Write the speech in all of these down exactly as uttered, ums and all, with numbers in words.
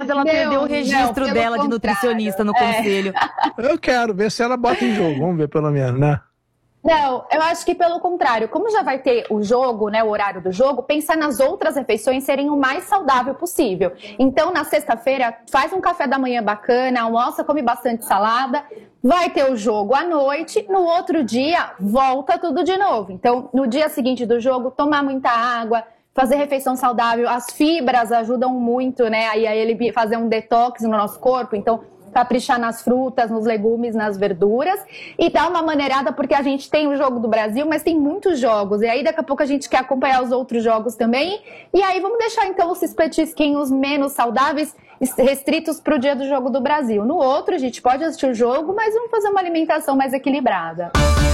mas ela Não, perdeu o registro não, dela de pelo nutricionista no contrário. É. conselho. Eu quero ver se ela bota em jogo. Vamos ver pelo menos, né? Não, eu acho que pelo contrário, como já vai ter o jogo, né, o horário do jogo, pensar nas outras refeições serem o mais saudável possível. Então, na sexta-feira, faz um café da manhã bacana, almoça, come bastante salada, vai ter o jogo à noite, no outro dia, volta tudo de novo. Então, no dia seguinte do jogo, tomar muita água, fazer refeição saudável, as fibras ajudam muito, né, aí a ele fazer um detox no nosso corpo, então caprichar nas frutas, nos legumes, nas verduras e dar uma maneirada, porque a gente tem o jogo do Brasil, mas tem muitos jogos, e aí daqui a pouco a gente quer acompanhar os outros jogos também, e aí vamos deixar então esses petisquinhos menos saudáveis restritos para o dia do jogo do Brasil. No outro a gente pode assistir o jogo, mas vamos fazer uma alimentação mais equilibrada.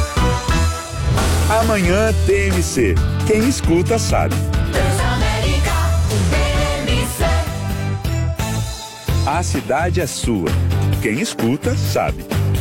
Amanhã T M C. Quem escuta sabe. A cidade é sua. Quem escuta, sabe.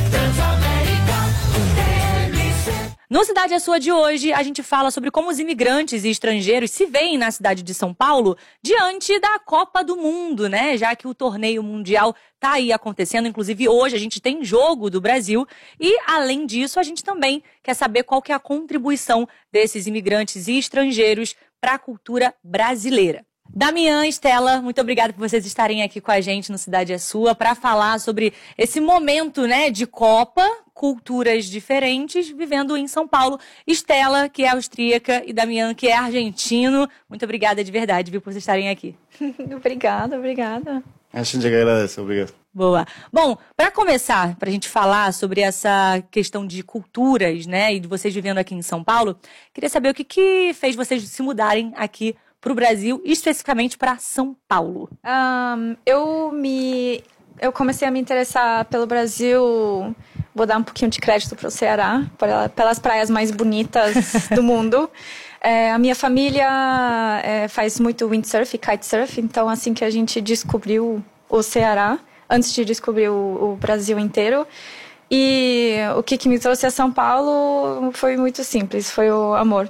No Cidade é Sua de hoje, a gente fala sobre como os imigrantes e estrangeiros se veem na cidade de São Paulo diante da Copa do Mundo, né? Já que o torneio mundial tá aí acontecendo, inclusive hoje a gente tem jogo do Brasil e, além disso, a gente também quer saber qual que é a contribuição desses imigrantes e estrangeiros para a cultura brasileira. Damian, Estela, muito obrigada por vocês estarem aqui com a gente no Cidade é Sua para falar sobre esse momento, né, de Copa, culturas diferentes, vivendo em São Paulo. Estela, que é austríaca, e Damian, que é argentino. Muito obrigada de verdade, viu, por vocês estarem aqui. Obrigada, obrigada. A gente que agradece, obrigado. Boa. Bom, para começar, para a gente falar sobre essa questão de culturas, né, e de vocês vivendo aqui em São Paulo, queria saber o que, que fez vocês se mudarem aqui para o Brasil, especificamente para São Paulo. Um, eu me, eu comecei a me interessar pelo Brasil, vou dar um pouquinho de crédito para o Ceará, pelas praias mais bonitas do mundo. É, a minha família é, faz muito windsurf e kitesurf, então assim que a gente descobriu o Ceará, antes de descobrir o, o Brasil inteiro. E o que, que me trouxe a São Paulo foi muito simples, foi o amor.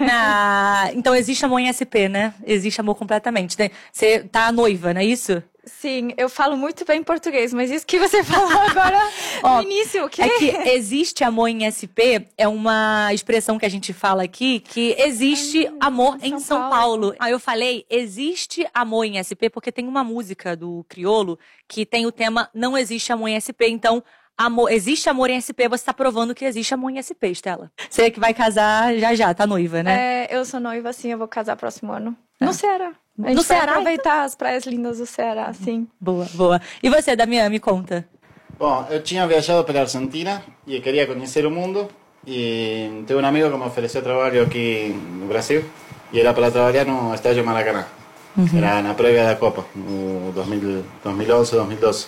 Ah, então existe amor em S P, né? Existe amor completamente. Né? Você tá noiva, não é isso? Sim, eu falo muito bem português, mas isso que você falou agora Ó, no início, o quê? É que existe amor em S P, é uma expressão que a gente fala aqui, que existe Ai, amor em São, São Paulo. Paulo. Aí eu falei, existe amor em S P, porque tem uma música do Criolo que tem o tema Não Existe Amor em S P, então... Amor, existe amor em S P, você tá provando que existe amor em S P, Estela. Você que vai casar já já, tá noiva, né? É, eu sou noiva, sim, eu vou casar próximo ano. No ah. Ceará. A gente no vai Ceará, aproveitar então? as praias lindas do Ceará, sim. Boa, boa. E você, Damian, me conta. Bom, eu tinha viajado pela Argentina e queria conhecer o mundo e tenho um amigo que me ofereceu trabalho aqui no Brasil e era para trabalhar no estádio Maracanã. Uhum. Era na prévia da Copa, no dois mil e onze, dois mil e doze.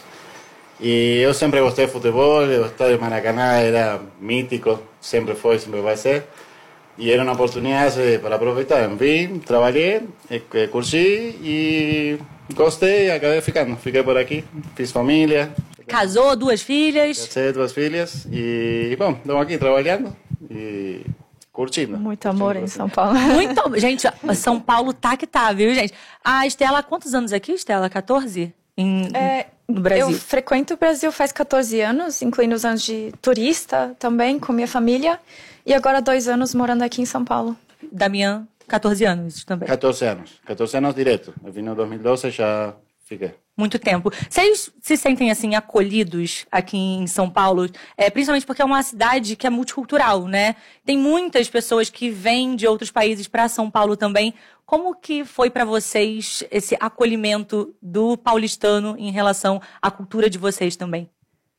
E eu sempre gostei de futebol, o estádio Maracanã era mítico, sempre foi, sempre vai ser. E era uma oportunidade para aproveitar. Vim, trabalhei, curti e gostei, acabei ficando. Fiquei por aqui, fiz família. Casou, duas filhas. Casei, duas filhas e, bom, estamos aqui trabalhando e curtindo. Muito amor curtindo em São Paulo. Muito, gente, São Paulo tá que tá, viu, gente? A Estela, há quantos anos aqui, Estela? quatorze? Em, é, no Brasil? Eu frequento o Brasil faz quatorze anos, incluindo os anos de turista também, com minha família. E agora dois anos morando aqui em São Paulo. Damian, quatorze anos também. quatorze anos. quatorze anos direto. Eu vim em dois mil e doze e já fiquei. Muito tempo. Vocês se sentem, assim, acolhidos aqui em São Paulo? É, principalmente porque é uma cidade que é multicultural, né? Tem muitas pessoas que vêm de outros países para São Paulo também. Como que foi para vocês esse acolhimento do paulistano em relação à cultura de vocês também?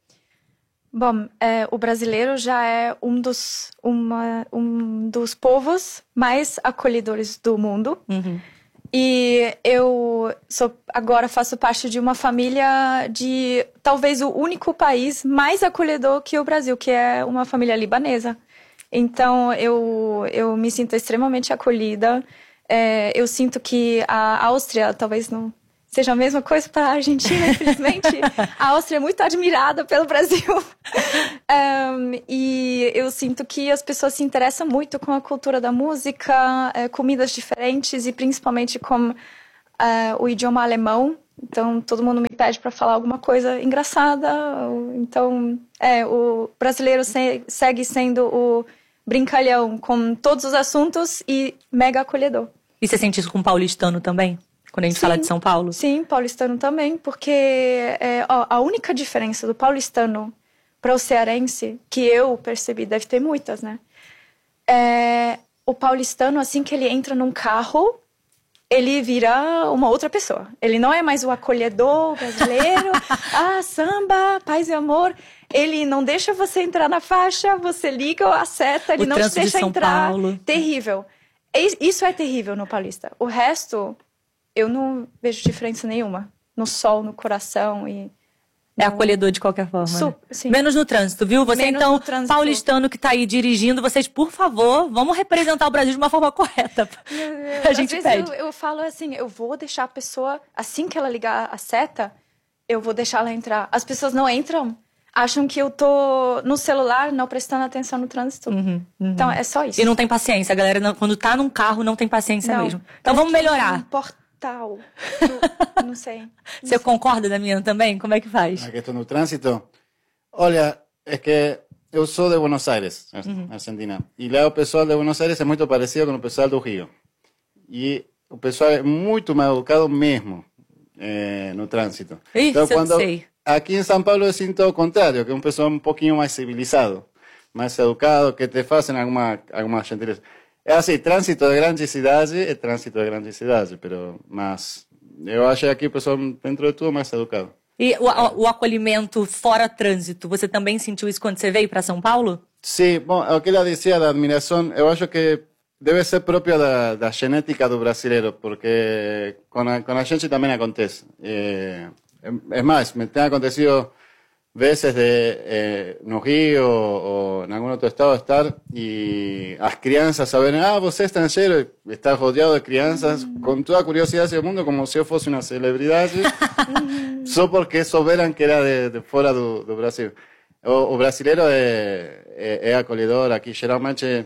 Bom, é, o brasileiro já é um dos, uma, um dos povos mais acolhedores do mundo. Uhum. E eu sou, agora faço parte de uma família de talvez o único país mais acolhedor que o Brasil, que é uma família libanesa. Então eu, eu me sinto extremamente acolhida. É, eu sinto que a Áustria talvez não seja a mesma coisa para a Argentina, infelizmente. A Áustria é muito admirada pelo Brasil. um, e eu sinto que as pessoas se interessam muito com a cultura da música, é, comidas diferentes e principalmente com uh, o idioma alemão, Então, todo mundo me pede para falar alguma coisa engraçada. Então, é, o brasileiro se, segue sendo o brincalhão com todos os assuntos e mega acolhedor. E você sente isso com o paulistano também? Quando a gente Sim, fala de São Paulo? Sim, paulistano também, porque é, ó, a única diferença do paulistano para o cearense, que eu percebi, deve ter muitas, né? É, o paulistano, assim que ele entra num carro, ele vira uma outra pessoa. Ele não é mais o acolhedor brasileiro. Ah, samba, paz e amor. Ele não deixa você entrar na faixa, você liga a seta, ele o não te deixa de São entrar. Paulo. Terrível. Isso é terrível no paulista. O resto, eu não vejo diferença nenhuma. No sol, no coração e... É acolhedor de qualquer forma. Su- né? sim. Menos no trânsito, viu? Você, Menos então, no trânsito. paulistano que tá aí dirigindo, vocês, por favor, vamos representar o Brasil de uma forma correta. A gente Às pede. vezes eu, eu falo assim, eu vou deixar a pessoa, assim que ela ligar a seta, eu vou deixar ela entrar. As pessoas não entram, acham que eu tô no celular, não prestando atenção no trânsito. Uhum, uhum. Então, é só isso. E não tem paciência, a galera, não, quando tá num carro, não tem paciência Não. mesmo. Então Parece vamos que melhorar. Um portal. do- não sei. Não Você sei. concorda, Damiano, também? Como é que faz? A questão do trânsito. Olha, é que eu sou de Buenos Aires, Argentina. E lá o pessoal de Buenos Aires é muito parecido com o pessoal do Rio. E o pessoal é muito mal educado mesmo eh, no trânsito. Isso eu sei. Aqui em São Paulo eu sinto o contrário, que é um pessoal um pouquinho mais civilizado, mais educado, que te fazem alguma, alguma gentileza. É assim, trânsito de grande cidade é trânsito de grande cidade, pero, mas eu acho que aqui o pessoal, dentro de tudo, é mais educado. E o, o, o acolhimento fora trânsito, você também sentiu isso quando você veio para São Paulo? Sim, bom, o que ela dizia da admiração, eu acho que deve ser próprio da, da genética do brasileiro, porque com a, com a gente também acontece. É, é mais, me tem acontecido vezes de, eh, no Rio ou em algum outro estado estar e as crianças saberem, ah, você é estrangeiro, está rodeado de crianças com toda a curiosidade do mundo, como se eu fosse uma celebridade, só porque souberam que era de, de fora do, do Brasil. O, o brasileiro é, é, é acolhedor, aqui geralmente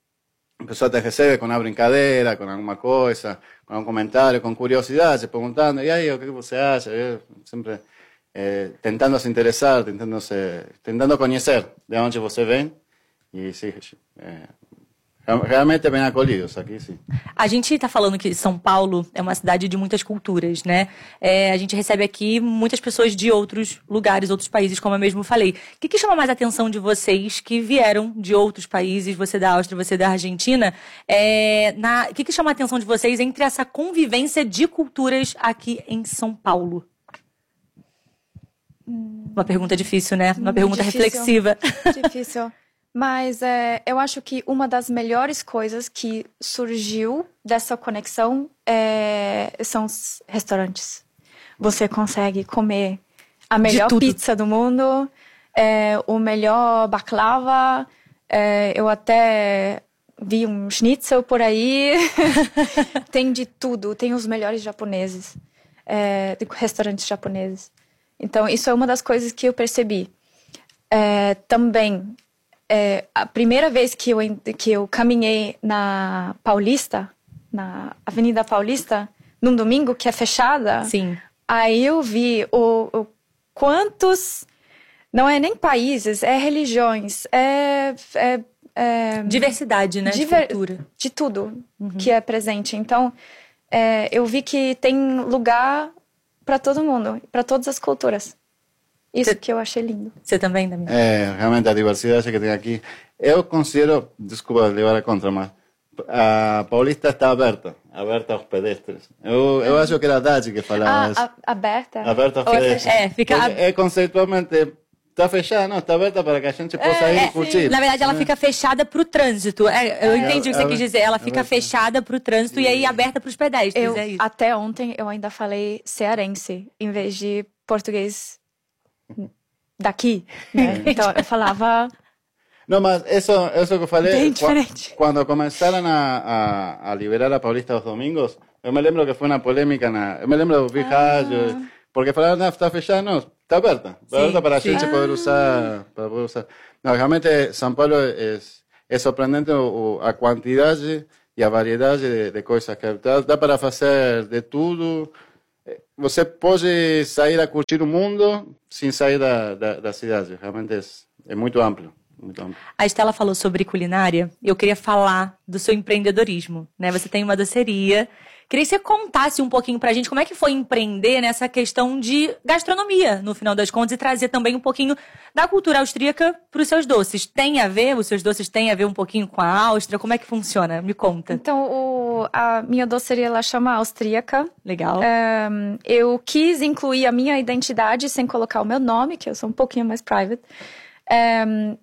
a pessoa te recebe com uma brincadeira, com alguma coisa, com um comentário, com curiosidade, perguntando, e aí, o que você acha? Eu sempre... Eh, tentando se interessar, tentando, se, tentando conhecer de onde você vem e sim, é, realmente bem acolhidos aqui, sim. A gente está falando que São Paulo é uma cidade de muitas culturas, né? É, a gente recebe aqui muitas pessoas de outros lugares, outros países, como eu mesmo falei. O que, que chama mais a atenção de vocês que vieram de outros países, você da Áustria, você da Argentina? É, na, o que, que chama a atenção de vocês entre essa convivência de culturas aqui em São Paulo? Uma pergunta difícil, né? Uma pergunta Difícil. reflexiva. Difícil. Mas é, eu acho que uma das melhores coisas que surgiu dessa conexão é, são os restaurantes. Você consegue comer a melhor tudo. pizza do mundo, é, o melhor baklava. É, eu até vi um schnitzel por aí. Tem de tudo. Tem os melhores japoneses, é, de restaurantes japoneses. Então, isso é uma das coisas que eu percebi. É, também, é, a primeira vez que eu, que eu caminhei na Paulista, na Avenida Paulista, num domingo que é fechada, Sim. aí eu vi o, o quantos... Não é nem países, é religiões, é... é, é Diversidade, né? diver- De cultura. de tudo que é presente. Então, é, eu vi que tem lugar... para todo mundo, para todas as culturas. Isso Cê- que eu achei lindo. Você também, Damiano? É, realmente a diversidade que tem aqui. Eu considero, desculpa levar a contra, mas a Paulista está aberta, aberta aos pedestres. Eu, eu acho que era a Dade que falava Ah, isso. a- aberta? Aberta aos Ou é pedestres. É, fica... Porque é conceitualmente, está fechada, não, está aberta para que a gente possa ir É, e curtir. na verdade, ela fica fechada pro trânsito. É, eu É, entendi o que você é, quis dizer. Ela é, fica é, fechada pro trânsito e aí aberta pros pedestres. Eu, é isso. até ontem, eu ainda falei cearense, em vez de português daqui. Né? Então, eu falava... No, mas eso, eso que falei, Bem cua- diferente. cuando comenzaron a, a, a liberar a Paulista los domingos, yo me lembro que fue una polémica, na, eu me lembro do Vijallo, porque falaram, não, está fechada, não, está aberta, está Sim, aberta para a sim. gente poder usar, para poder usar. No, realmente São Paulo es, es sorprendente o, o, a quantidade e a variedade de, de coisas que dá, dá para fazer de tudo, você pode sair a curtir o mundo sem sair da, da, da cidade. Realmente é, é muito amplo. Muito amplo. A Estela falou sobre culinária. Eu queria falar do seu empreendedorismo, né? Você tem uma doceria. Queria que você contasse um pouquinho pra gente como é que foi empreender nessa questão de gastronomia, no final das contas, e trazer também um pouquinho da cultura austríaca para os seus doces. Tem a ver? Os seus doces têm a ver um pouquinho com a Áustria? Como é que funciona? Me conta. Então, o, a minha doceria, ela chama Austríaca. Legal. É, eu quis incluir a minha identidade sem colocar o meu nome, que eu sou um pouquinho mais private. É,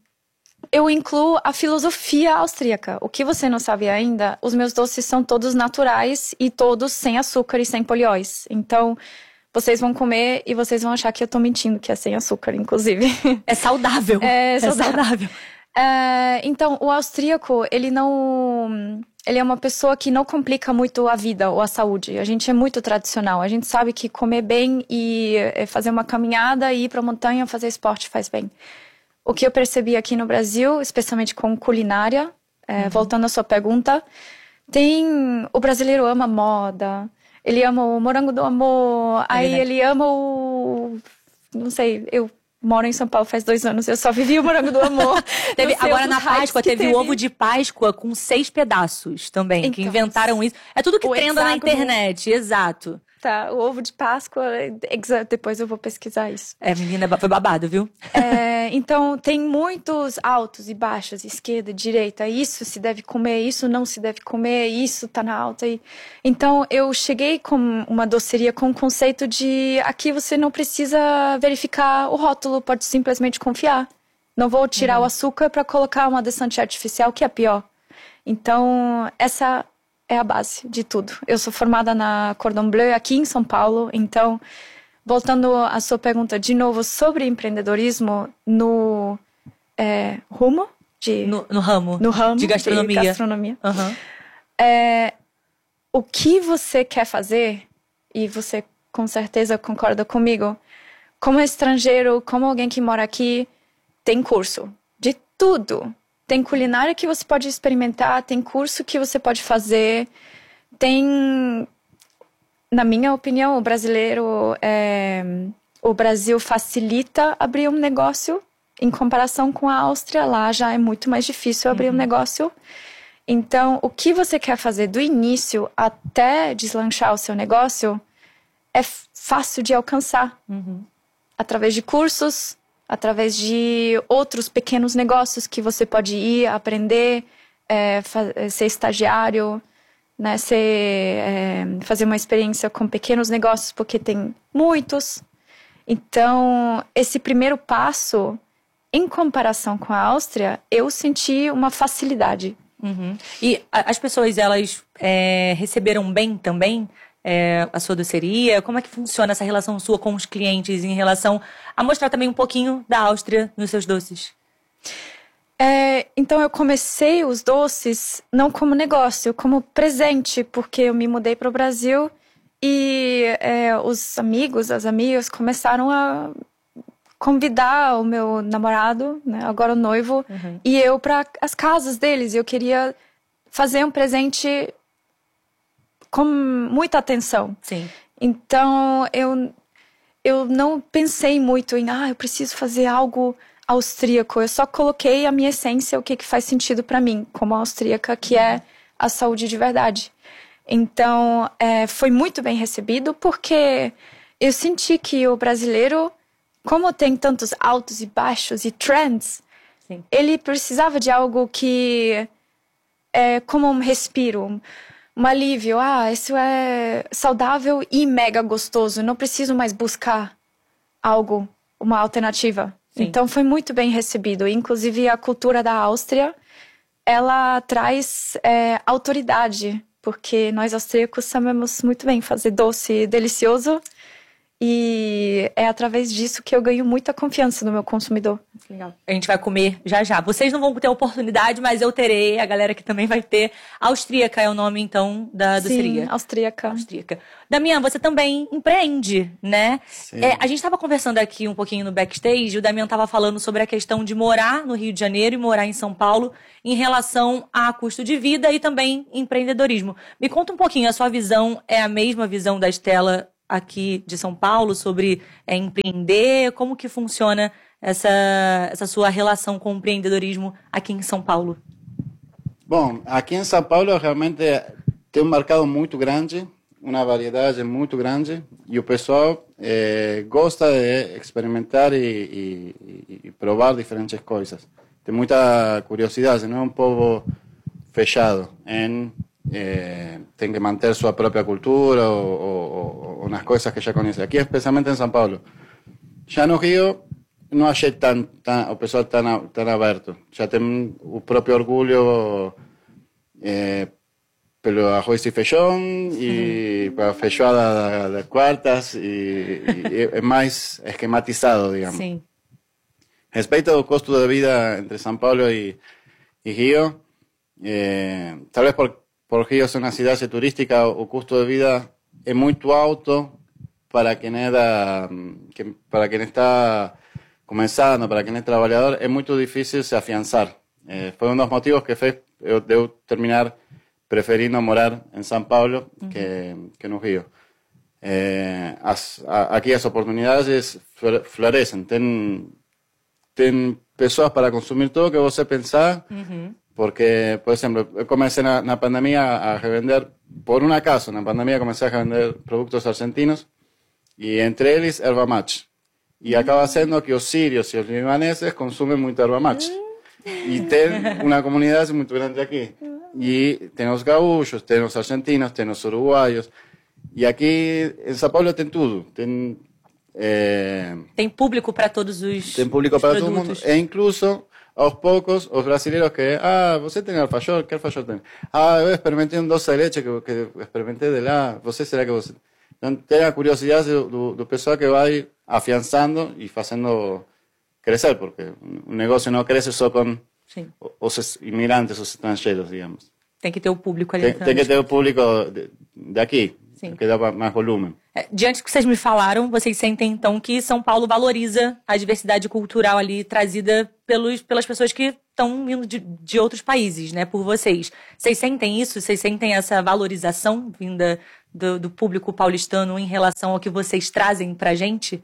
eu incluo a filosofia austríaca. O que você não sabe ainda, os meus doces são todos naturais e todos sem açúcar e sem polióis. Então, vocês vão comer e vocês vão achar que eu tô mentindo, que é sem açúcar, inclusive. É saudável. É, é saudável. saudável. É, então, o austríaco, ele não... Ele é uma pessoa que não complica muito a vida ou a saúde. A gente é muito tradicional. A gente sabe que comer bem e fazer uma caminhada e ir pra montanha fazer esporte faz bem. O que eu percebi aqui no Brasil, especialmente com culinária, é, uhum. voltando à sua pergunta, tem... O brasileiro ama moda, ele ama o morango do amor, é aí verdade. Ele ama o... Não sei, eu moro em São Paulo faz dois anos, eu só vivi o morango do amor. teve, agora na Páscoa teve, teve o ovo de Páscoa com seis pedaços também, então, que inventaram isso. É tudo que trenda hexágono... na internet, exato. Tá, o ovo de Páscoa, depois eu vou pesquisar isso. É, menina, foi babado, viu? É, então, tem muitos altos e baixos, esquerda, direita, isso se deve comer, isso não se deve comer, isso tá na alta. E... Então, eu cheguei com uma doceria com o conceito de aqui você não precisa verificar o rótulo, pode simplesmente confiar. Não vou tirar uhum. o açúcar para colocar um adoçante artificial, que é pior. Então, essa... é a base de tudo. Eu sou formada na Cordon Bleu aqui em São Paulo, então, voltando à sua pergunta de novo sobre empreendedorismo no é, rumo de... No, no ramo. No ramo de gastronomia. De gastronomia. Uhum. É, o que você quer fazer, e você com certeza concorda comigo, como estrangeiro, como alguém que mora aqui, tem curso de tudo. Tem culinária que você pode experimentar, tem curso que você pode fazer, tem... Na minha opinião, o brasileiro... É, o Brasil facilita abrir um negócio em comparação com a Áustria. Lá já é muito mais difícil abrir uhum. um negócio. Então, o que você quer fazer do início até deslanchar o seu negócio é fácil de alcançar. Uhum. Através de cursos... através de outros pequenos negócios que você pode ir, aprender, é, ser estagiário, né, ser, é, fazer uma experiência com pequenos negócios, porque tem muitos. Então, esse primeiro passo, em comparação com a Áustria, eu senti uma facilidade. Uhum. E as pessoas, elas é, receberam bem também? É, a sua doceria? Como é que funciona essa relação sua com os clientes em relação a mostrar também um pouquinho da Áustria nos seus doces? É, então eu comecei os doces não como negócio, como presente, porque eu me mudei para o Brasil e é, os amigos, as amigas começaram a convidar o meu namorado, né, agora o noivo, uhum. e eu para as casas deles. Eu queria fazer um presente com muita atenção. Sim. Então, eu, eu não pensei muito em, ah, eu preciso fazer algo austríaco. Eu só coloquei a minha essência, o que, que faz sentido para mim, como austríaca, que é a saúde de verdade. Então, é, foi muito bem recebido, porque eu senti que o brasileiro, como tem tantos altos e baixos e trends, Sim. ele precisava de algo que é como um respiro, um alívio. Ah, isso é saudável e mega gostoso. Não preciso mais buscar algo, uma alternativa. Sim. Então foi muito bem recebido. Inclusive a cultura da Áustria, ela traz é, autoridade. Porque nós austríacos sabemos muito bem fazer doce delicioso. E é através disso que eu ganho muita confiança no meu consumidor. Legal. A gente vai comer já já. Vocês não vão ter oportunidade, mas eu terei. A galera que também vai ter. Austríaca é o nome, então, da doceria. Sim, austríaca. Austríaca. Damian, você também empreende, né? Sim. É, a gente estava conversando aqui um pouquinho no backstage. O Damian estava falando sobre a questão de morar no Rio de Janeiro e morar em São Paulo em relação a custo de vida e também empreendedorismo. Me conta um pouquinho, a sua visão é a mesma visão da Estela aqui de São Paulo sobre é, empreender? Como que funciona essa, essa sua relação com o empreendedorismo aqui em São Paulo? Bom, aqui em São Paulo realmente tem um mercado muito grande, uma variedade muito grande, e o pessoal eh, gosta de experimentar e, e, e provar diferentes coisas. Tem muita curiosidade, não é um povo fechado em eh, tem que manter sua própria cultura ou, ou, ou nas coisas que já conhece. Aqui, especialmente em São Paulo. Já no Rio, não achei tan, tan, o pessoal tão, tão aberto. Já tem o próprio orgulho eh, pelo arroz e feijão e uhum. pela feijoada das quartas, e, e é mais esquematizado, digamos. Sim. Respeito ao custo de vida entre São Paulo e, e Rio, eh, talvez por, por Rio ser uma cidade turística, o custo de vida é muito alto para quem, é da, que, para quem está começando, para quem é trabalhador, é muito difícil se afiançar. Eh, foi um dos motivos que fez eu, de eu terminar preferindo morar em São Paulo uhum. que, que no Rio. Eh, as, a, aqui as oportunidades florescem, tem, tem pessoas para consumir tudo que você pensar, uhum. porque, por exemplo, eu comecei na, na pandemia a revender, por um acaso, na pandemia comecei a revender produtos argentinos, e entre eles erva mate. E uhum. acaba sendo que os sírios e os libaneses consumem muito erva mate. Uhum. E tem uma comunidade muito grande aqui. E tem os gaúchos, tem os argentinos, tem os uruguaios. E aqui em São Paulo tem tudo. Tem, é, tem público para todos os Tem público para todo mundo. E incluso, aos poucos, os brasileiros que... Ah, você tem alfajor? Que alfajor tem? Ah, eu experimentei um doce de leite que, que experimentei de lá. Você, será que você... Então, tem a curiosidade do, do, do pessoal que vai afiançando e fazendo crescer, porque o negócio não cresce só com Sim. os imigrantes, os estrangeiros, digamos. Tem que ter o público ali. Tem, tem que ter o público de, daqui, Sim. que dá mais volume. É, diante do que vocês me falaram, vocês sentem então que São Paulo valoriza a diversidade cultural ali trazida pelos, pelas pessoas que estão vindo de, de outros países, né, por vocês. Vocês sentem isso? Vocês sentem essa valorização vinda do, do público paulistano em relação ao que vocês trazem pra gente?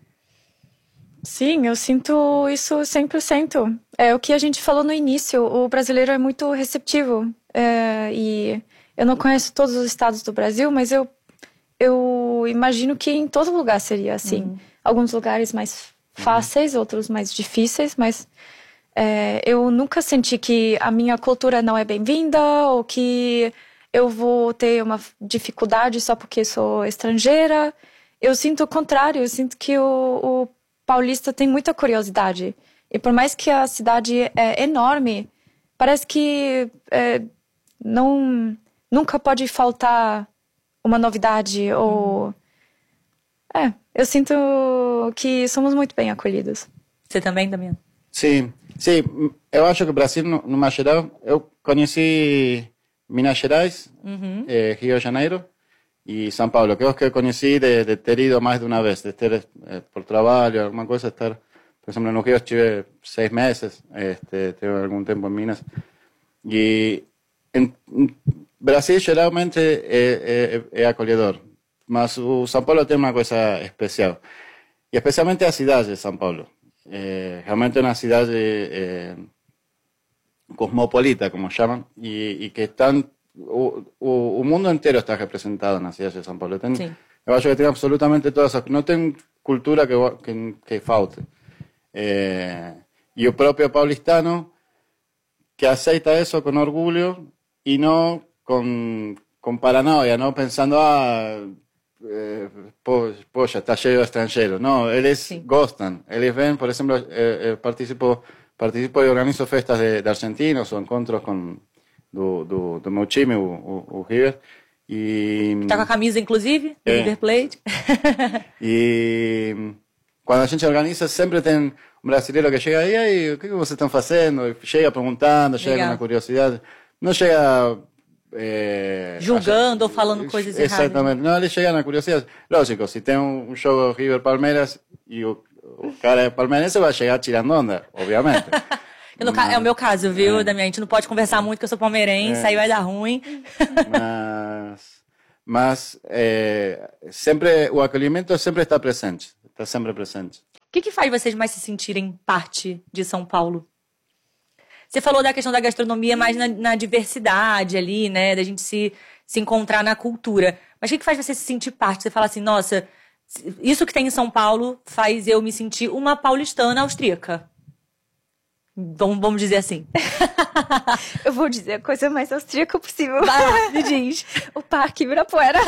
Sim, eu sinto isso cem por cento. É o que a gente falou no início, o brasileiro é muito receptivo. É, e eu não conheço todos os estados do Brasil, mas eu, eu imagino que em todo lugar seria assim. Uhum. Alguns lugares mais fáceis, uhum. outros mais difíceis, mas é, eu nunca senti que a minha cultura não é bem-vinda ou que eu vou ter uma dificuldade só porque sou estrangeira. Eu sinto o contrário, eu sinto que o, o paulista tem muita curiosidade. E por mais que a cidade é enorme, parece que é, não, nunca pode faltar uma novidade. Hum. Ou... É, eu sinto que somos muito bem acolhidos. Você também, Damiano? Sim, sim. Eu acho que o Brasil, numa geral, eu conheci Minas Gerais, uhum. eh, Rio de Janeiro e São Paulo, que eu que conheci de, de ter ido mais de uma vez, de ter eh, por trabalho, alguma coisa, estar, por exemplo, no Rio estive seis meses, este, tive algum tempo em Minas, e em, em Brasil geralmente é, é, é acolhedor, mas o São Paulo tem uma coisa especial, e especialmente a cidade de São Paulo, é, realmente é uma cidade é, cosmopolita, como chamam, e, e que estão O, o, o mundo inteiro está representado na cidade de São Paulo. Tem, eu acho que tem absolutamente todas as... Não tem cultura que, que, que falte. É, e o próprio paulistano que aceita isso com orgulho e não com, com paranoia, não pensando, ah, é, poxa, está cheio de estrangeiros. Não, eles Sim. gostam. Eles vêm, por exemplo, eu, eu participo, participo e organizo festas de, de argentinos ou encontros com... Do, do, do meu time, o, o, o River. E, tá com a camisa, inclusive, do é. River Plate. E quando a gente organiza, sempre tem um brasileiro que chega, e aí, o que vocês estão fazendo? E chega perguntando, chega Legal. com uma curiosidade. Não chega... É, julgando ou falando coisas exatamente. erradas. Exatamente. Não, ele chega na curiosidade. Lógico, se tem um, um jogo River-Palmeiras e o, o cara é palmeirense, vai chegar tirando onda, obviamente. No, mas, é o meu caso, viu, é. Damiano? A gente não pode conversar muito, que eu sou palmeirense, é. aí vai dar ruim. Mas, mas é, sempre o acolhimento sempre está presente, está sempre presente. O que, que faz vocês mais se sentirem parte de São Paulo? Você falou da questão da gastronomia mais na, na diversidade ali, né? Da gente se, se encontrar na cultura. Mas o que, que faz você se sentir parte? Você fala assim, nossa, isso que tem em São Paulo faz eu me sentir uma paulistana austríaca. Vamos, vamos dizer assim. Eu vou dizer a coisa mais austríaca possível. Vai, me diz. O Parque Ibirapuera.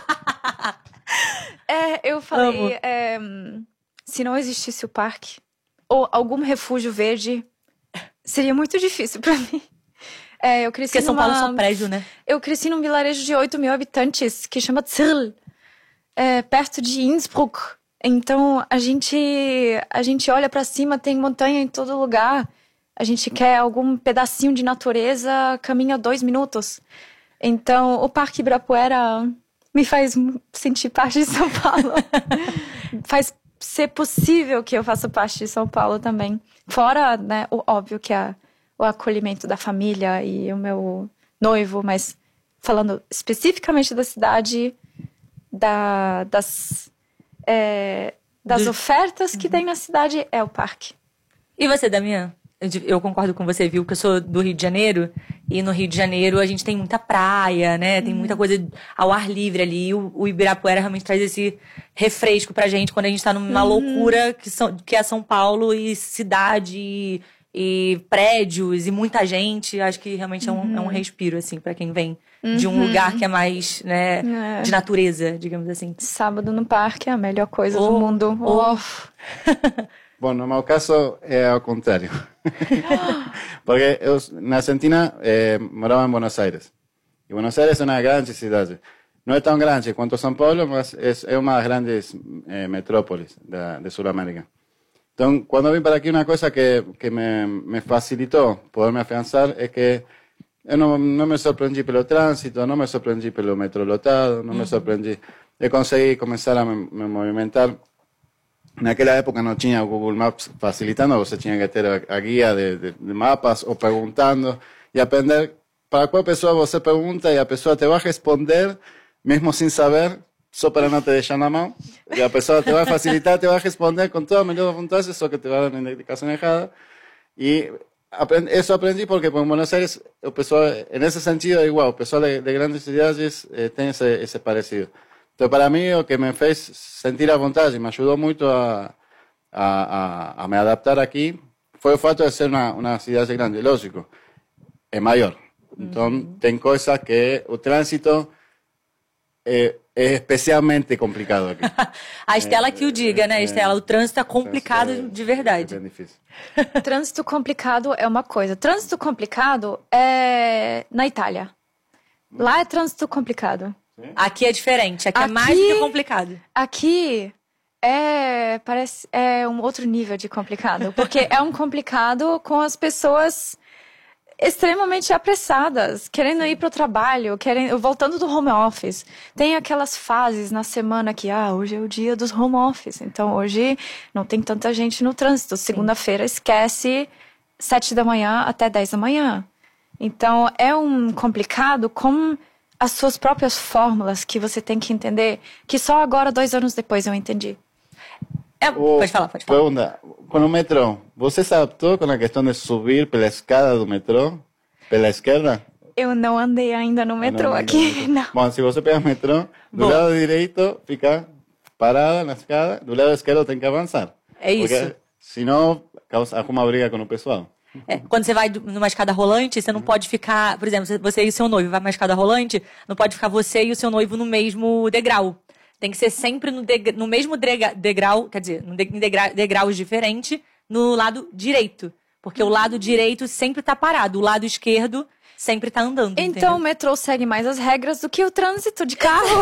é, eu falei, é, se não existisse o parque, ou algum refúgio verde, seria muito difícil pra mim. É, eu cresci Porque São numa, Paulo é só prédio, né? Eu cresci num vilarejo de oito mil habitantes, que chama Zirl, é, perto de Innsbruck. Então, a gente, a gente olha pra cima, tem montanha em todo lugar. A gente quer algum pedacinho de natureza, caminha dois minutos. Então, o Parque Ibirapuera me faz sentir parte de São Paulo. Faz ser possível que eu faça parte de São Paulo também. Fora, né, o óbvio que é o acolhimento da família e o meu noivo, mas falando especificamente da cidade, da, das, é, das Do... ofertas que uhum. tem na cidade, é o parque. E você, Damian? Eu concordo com você, viu? Que eu sou do Rio de Janeiro. E no Rio de Janeiro a gente tem muita praia, né? Tem muita coisa ao ar livre ali. O, o Ibirapuera realmente traz esse refresco pra gente quando a gente tá numa uhum. loucura que, são, que é São Paulo e cidade e, e prédios e muita gente. Acho que realmente uhum. é, um, é um respiro, assim, pra quem vem uhum. de um lugar que é mais, né, é. de natureza, digamos assim. Sábado no parque é a melhor coisa oh, do mundo. Oh. Oh. Bom, no meu caso é ao contrário. Porque eu, na Argentina, eh, morava em Buenos Aires. E Buenos Aires é uma grande cidade. Não é tão grande quanto São Paulo, mas é, é uma das grandes eh, metrópoles da, de Sudamérica. Então, quando vim para aqui, uma coisa que, que me, me facilitou poder me afiançar é que eu não, não me surpreendi pelo trânsito, não me surpreendi pelo metrô lotado, não me surpreendi. Eu consegui começar a me, me movimentar. Naquela época não tinha o Google Maps facilitando, você tinha que ter a, a guia de, de, de mapas ou perguntando e aprender para qual pessoa você pergunta e a pessoa te vai responder, mesmo sem saber, só para não te deixar na mão. E a pessoa te vai facilitar, te vai responder com toda a melhor vontade, só que te vai dar uma indicação errada. E aprendi, isso aprendi porque em Buenos Aires, o pessoal, nesse sentido, é igual. O pessoal de, de grandes cidades eh, tem esse, esse parecido. Então, para mim, o que me fez sentir a vontade, me ajudou muito a, a, a, a me adaptar aqui, foi o fato de ser uma, uma cidade grande. Lógico, é maior. Então, uhum. tem coisas que o trânsito é, é especialmente complicado aqui. A Estela é, que o diga, é, né, Estela? O trânsito é complicado é, de verdade. É bem difícil. Trânsito complicado é uma coisa. Trânsito complicado é na Itália. Lá é trânsito complicado. Aqui é diferente, aqui, aqui é mais do que complicado. Aqui é, parece, é um outro nível de complicado, porque é um complicado com as pessoas extremamente apressadas, querendo ir para o trabalho, querendo, voltando do home office. Tem aquelas fases na semana que, ah, hoje é o dia dos home office, então hoje não tem tanta gente no trânsito. Segunda-feira esquece sete da manhã até dez da manhã. Então é um complicado com as suas próprias fórmulas que você tem que entender, que só agora, dois anos depois, eu entendi. É, o, pode falar, pode falar. Pergunta, com o metrô, você se adaptou com a questão de subir pela escada do metrô, pela esquerda? Eu não andei ainda no metrô não, não, aqui, não. Bom, se você pega o metrô, do Bom. lado direito fica parada na escada, do lado esquerdo tem que avançar. É isso. Porque senão arruma briga com o pessoal. É, quando você vai numa escada rolante, você não pode ficar, por exemplo, você e o seu noivo vai numa escada rolante, não pode ficar você e o seu noivo no mesmo degrau. Tem que ser sempre no, degra, no mesmo degrau, degrau, quer dizer, em degra, degraus diferentes, no lado direito. Porque o lado direito sempre tá parado, o lado esquerdo sempre tá andando. Então entendeu? O metrô segue mais as regras do que o trânsito de carro.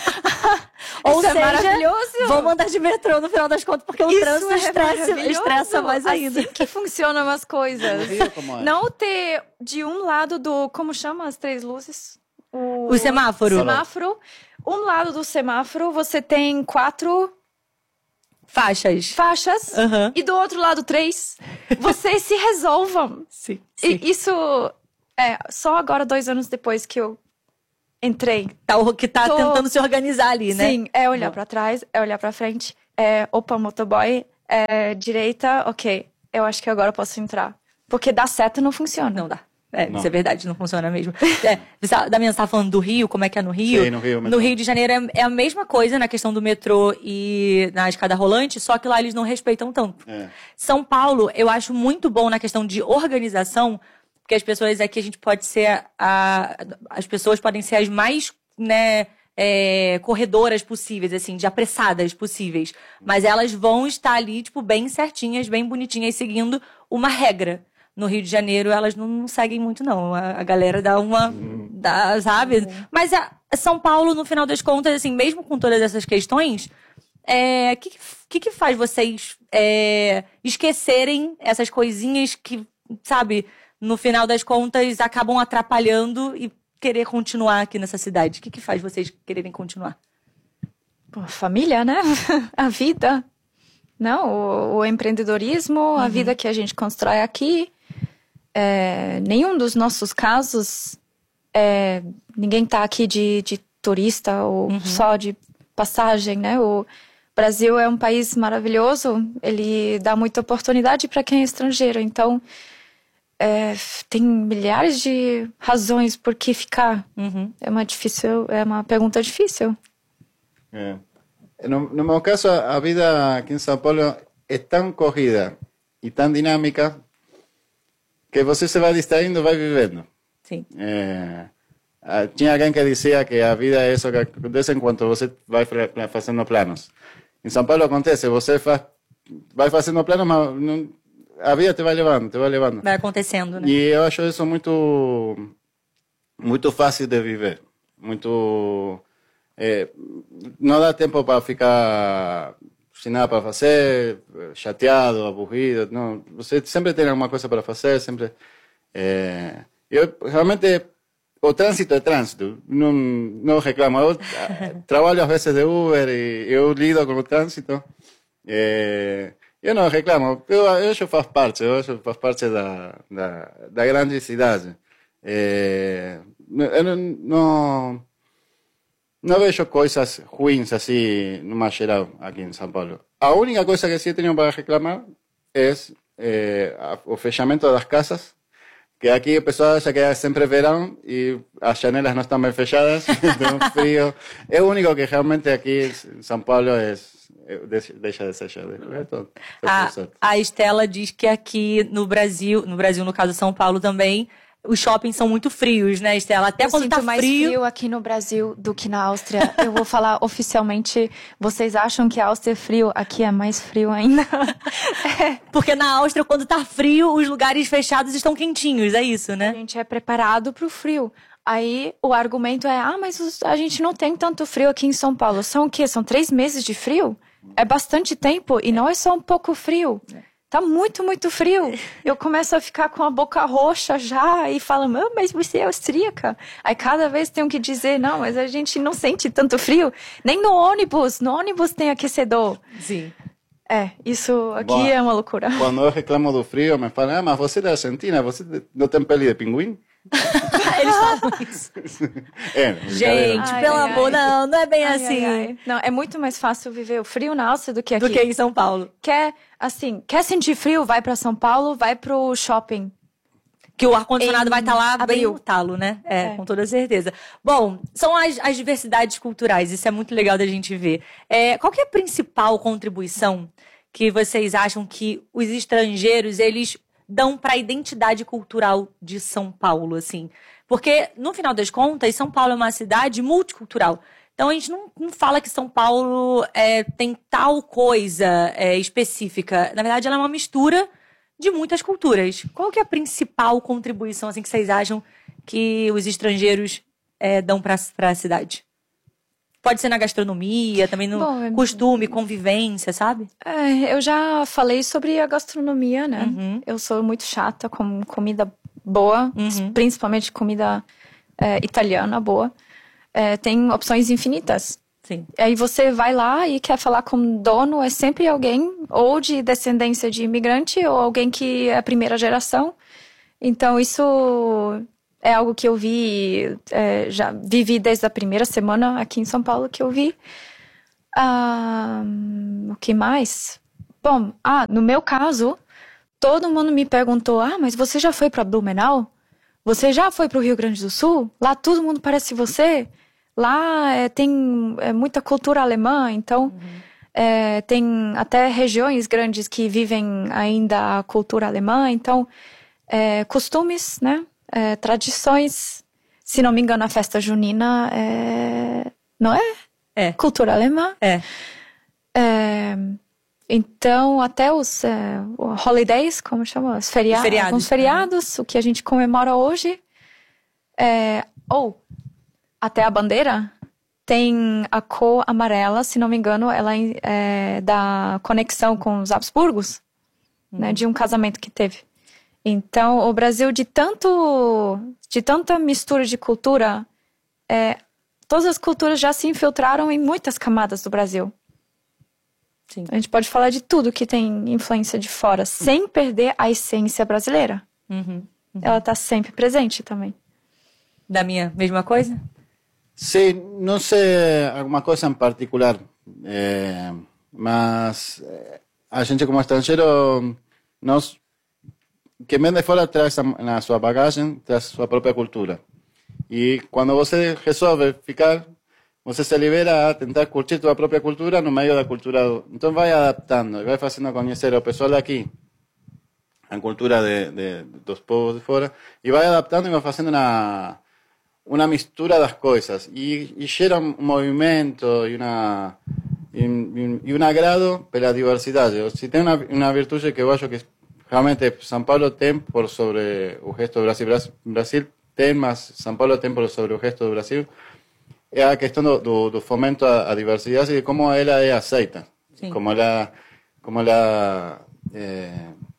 Ou Isso seja, é maravilhoso. Vamos andar de metrô no final das contas, porque o Isso trânsito é estressa, estressa mais ainda. Assim que funcionam as coisas. Não ter de um lado do... Como chama as três luzes? O, o semáforo. Semáforo. Um lado do semáforo você tem quatro... Faixas. Faixas. Uhum. E do outro lado, três. Vocês se resolvam. Sim, sim. E isso... É, só agora, dois anos depois que eu Entrei. Tá, o que tá Tô... tentando se organizar ali, né? Sim, é olhar pra trás, é olhar pra frente. É, opa, motoboy, é, direita, ok. Eu acho que agora eu posso entrar. Porque dar seta não funciona. Não dá. É, Não. isso é verdade, não funciona mesmo. É, você, Damião, você tava falando do Rio, como é que é no Rio? Sim, no Rio. No Rio de Janeiro é, é a mesma coisa na questão do metrô e na escada rolante, só que lá eles não respeitam tanto. É. São Paulo, eu acho muito bom na questão de organização, porque as pessoas aqui, a gente pode ser, a, as pessoas podem ser as mais, né, é, corredoras possíveis, assim, de apressadas possíveis. Mas elas vão estar ali, tipo, bem certinhas, bem bonitinhas, seguindo uma regra. No Rio de Janeiro, elas não, não seguem muito, não. A, a galera dá uma... Dá, sabe? Uhum. Mas a, São Paulo, no final das contas, assim, mesmo com todas essas questões, o é, que, que, que faz vocês é, esquecerem essas coisinhas que, sabe, no final das contas, acabam atrapalhando e querer continuar aqui nessa cidade? O que, que faz vocês quererem continuar? Pô, família, né? A vida. Não, o, o empreendedorismo, uhum. A vida que a gente constrói aqui. É, nenhum dos nossos casos, é, ninguém está aqui de, de turista ou uhum. só de passagem, né? O Brasil é um país maravilhoso, ele dá muita oportunidade para quem é estrangeiro. Então, é, tem milhares de razões por que ficar. Uhum. É uma difícil, é uma pergunta difícil. É. No, no meu caso, a vida aqui em São Paulo é tão corrida e tão dinâmica que você se vai distraindo, vai vivendo. Sim. É, tinha alguém que dizia que a vida é isso que acontece enquanto você vai fazendo planos. Em São Paulo acontece, você faz, vai fazendo planos, mas não, a vida te vai levando, te vai levando. Vai acontecendo, né? E eu acho isso muito, muito fácil de viver. Muito... É, não dá tempo para ficar sem nada para fazer, chateado, aburrido. Não, você sempre tem alguma coisa para fazer, sempre. É, eu realmente o trânsito é trânsito, não não reclamo. Eu trabalho às vezes de Uber e eu lido com o trânsito. É, eu não reclamo. Eu, eu acho que faz parte, eu acho que faz parte da da, da grande cidade. É, eu não, não Não vejo coisas ruins assim, numa geral, aqui em São Paulo. A única coisa que sim tenho para reclamar é eh, o fechamento das casas, que aqui o pessoal acha que é sempre verão e as janelas não estão bem fechadas, tem um frio. É o único que realmente aqui em São Paulo é, deixa de ser. A, a Estela diz que aqui no Brasil, no Brasil, no caso São Paulo também, os shoppings são muito frios, né, Estela? Até eu quando sinto tá mais frio... frio aqui no Brasil do que na Áustria. Eu vou falar oficialmente, vocês acham que a Áustria é frio? Aqui é mais frio ainda. É. Porque na Áustria, quando tá frio, os lugares fechados estão quentinhos, é isso, né? A gente é preparado pro frio. Aí o argumento é, ah, mas a gente não tem tanto frio aqui em São Paulo. São o quê? São três meses de frio? É bastante tempo e não é só um pouco frio. Tá muito, muito frio. Eu começo a ficar com a boca roxa já e falo, ah, mas você é austríaca. Aí cada vez tenho que dizer, não, mas a gente não sente tanto frio. Nem no ônibus. No ônibus tem aquecedor. Sim. É, isso aqui Bom, é uma loucura. Quando eu reclamo do frio, me falam, ah, mas você é da Argentina, você não tem pele de pinguim? Eles falam isso. É, gente, ai, pelo ai, amor, ai. não, não é bem Ai, assim. ai, ai. Não, é muito mais fácil viver o frio na Áustria do que aqui. Do que em São Paulo. Quer, assim, quer sentir frio? Vai pra São Paulo, vai pro shopping. Que o ar-condicionado vai estar tá lá abril. bem no talo, né? É, É. com toda certeza. Bom, são as, as diversidades culturais, isso é muito legal da gente ver. É, qual que é a principal contribuição que vocês acham que os estrangeiros, eles dão para a identidade cultural de São Paulo, assim? Porque, no final das contas, São Paulo é uma cidade multicultural. Então, a gente não, não fala que São Paulo é, tem tal coisa é, específica. Na verdade, ela é uma mistura de muitas culturas. Qual que é a principal contribuição assim, que vocês acham que os estrangeiros é, dão para a cidade? Pode ser na gastronomia, também no Bom, costume, convivência, sabe? É, eu já falei sobre a gastronomia, né? Uhum. Eu sou muito chata com comida boa, Uhum. principalmente comida é, italiana boa. É, tem opções infinitas. Sim. Aí você vai lá e quer falar com o dono, é sempre alguém ou de descendência de imigrante ou alguém que é a primeira geração. Então isso é algo que eu vi, é, já vivi desde a primeira semana aqui em São Paulo que eu vi. Ah, o que mais? Bom, ah, no meu caso, todo mundo me perguntou, ah, mas você já foi para Blumenau? Você já foi para o Rio Grande do Sul? Lá todo mundo parece você? Lá é, tem é, muita cultura alemã, então uhum. é, tem até regiões grandes que vivem ainda a cultura alemã, então é, costumes, né, é, tradições, se não me engano a festa junina é, não é? É. Cultura alemã. É. é então até os é, holidays, como chama? Os feriados, feriados. Os feriados, uhum. o que a gente comemora hoje, é, ou até a bandeira tem a cor amarela, se não me engano, ela é da conexão com os Habsburgos, hum. né, de um casamento que teve. Então, o Brasil, de tanto, de tanta mistura de cultura, é, todas as culturas já se infiltraram em muitas camadas do Brasil. Sim. A gente pode falar de tudo que tem influência de fora, sem perder a essência brasileira. Uhum. Uhum. Ela está sempre presente também. Da minha mesma coisa? Sí, no sé alguna cosa en particular, eh, mas eh, a gente como estrangeiro, nos, quem vem de fora traz na sua bagagem, traz sua própria cultura. E quando você resolve ficar, você se libera a tentar curtir sua própria cultura no meio da cultura. Então vai adaptando, vai fazendo conhecer o pessoal daqui, a cultura de, de, dos povos de fora, e vai adaptando e vai fazendo uma... una mistura das coisas e, e gera um movimento e uma e, e um agrado pela diversidade. Se tem uma, uma virtude que eu acho que realmente São Paulo tem por sobre o resto do Brasil, Brasil tem, mas São Paulo tem por sobre o resto do Brasil, é a questão do, do, do fomento à, à diversidade e de como ela é aceita, Sim. como ela, como ela é,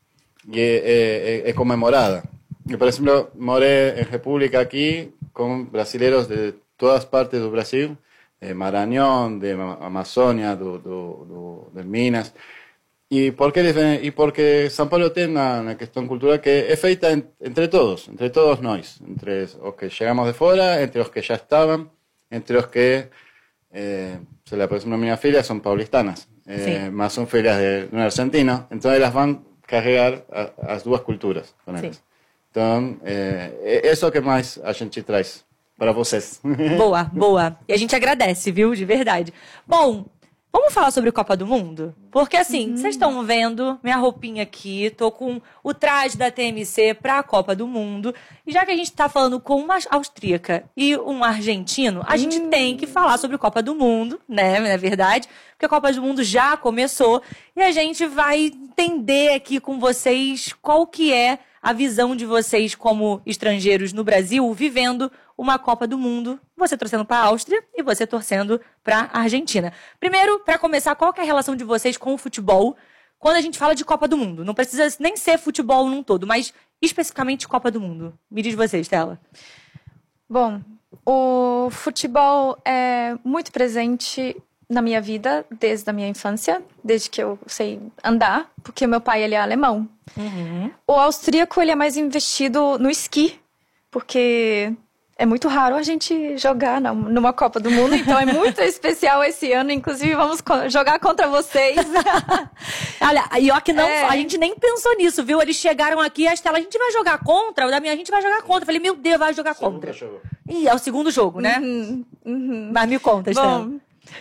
é, é, é comemorada. Eu, por exemplo, morei em República aqui com brasileiros de todas partes do Brasil, de Maranhão, de Amazônia, do, do, do, de Minas. E porque, e porque São Paulo tem uma, uma questão cultural que é feita en, entre todos, entre todos nós, entre os que chegamos de fora, entre os que já estavam, entre os que, eh, se lá, por exemplo, minhas filhas são paulistanas, eh, mas são filhas de, de um argentino, então elas vão carregar a, as duas culturas com elas. Então, é, é isso que mais a gente traz para vocês. Boa, boa. E a gente agradece, viu? De verdade. Bom, vamos falar sobre Copa do Mundo? Porque assim, uhum. vocês estão vendo minha roupinha aqui, tô com o traje da T M C para a Copa do Mundo. E já que a gente tá falando com uma austríaca e um argentino, a uhum. gente tem que falar sobre Copa do Mundo, né? Na verdade, porque a Copa do Mundo já começou e a gente vai entender aqui com vocês qual que é a visão de vocês como estrangeiros no Brasil, vivendo uma Copa do Mundo, você torcendo para a Áustria e você torcendo para a Argentina. Primeiro, para começar, qual que é a relação de vocês com o futebol quando a gente fala de Copa do Mundo? Não precisa nem ser futebol num todo, mas especificamente Copa do Mundo. Me diz você, Stella. Bom, o futebol é muito presente na minha vida desde a minha infância, desde que eu sei andar, porque meu pai ele é alemão. Uhum. O austríaco ele é mais investido no esqui, porque é muito raro a gente jogar numa Copa do Mundo, então é muito especial esse ano, inclusive vamos jogar contra vocês. Olha, e ó que não, é. a gente nem pensou nisso, viu? Eles chegaram aqui, a Stella, a gente vai jogar contra, o da minha a gente vai jogar contra. Eu falei, meu Deus, vai jogar contra. Jogo. Ih, é o segundo jogo, né? Uhum, uhum. Mas me conta, Stella. Bom,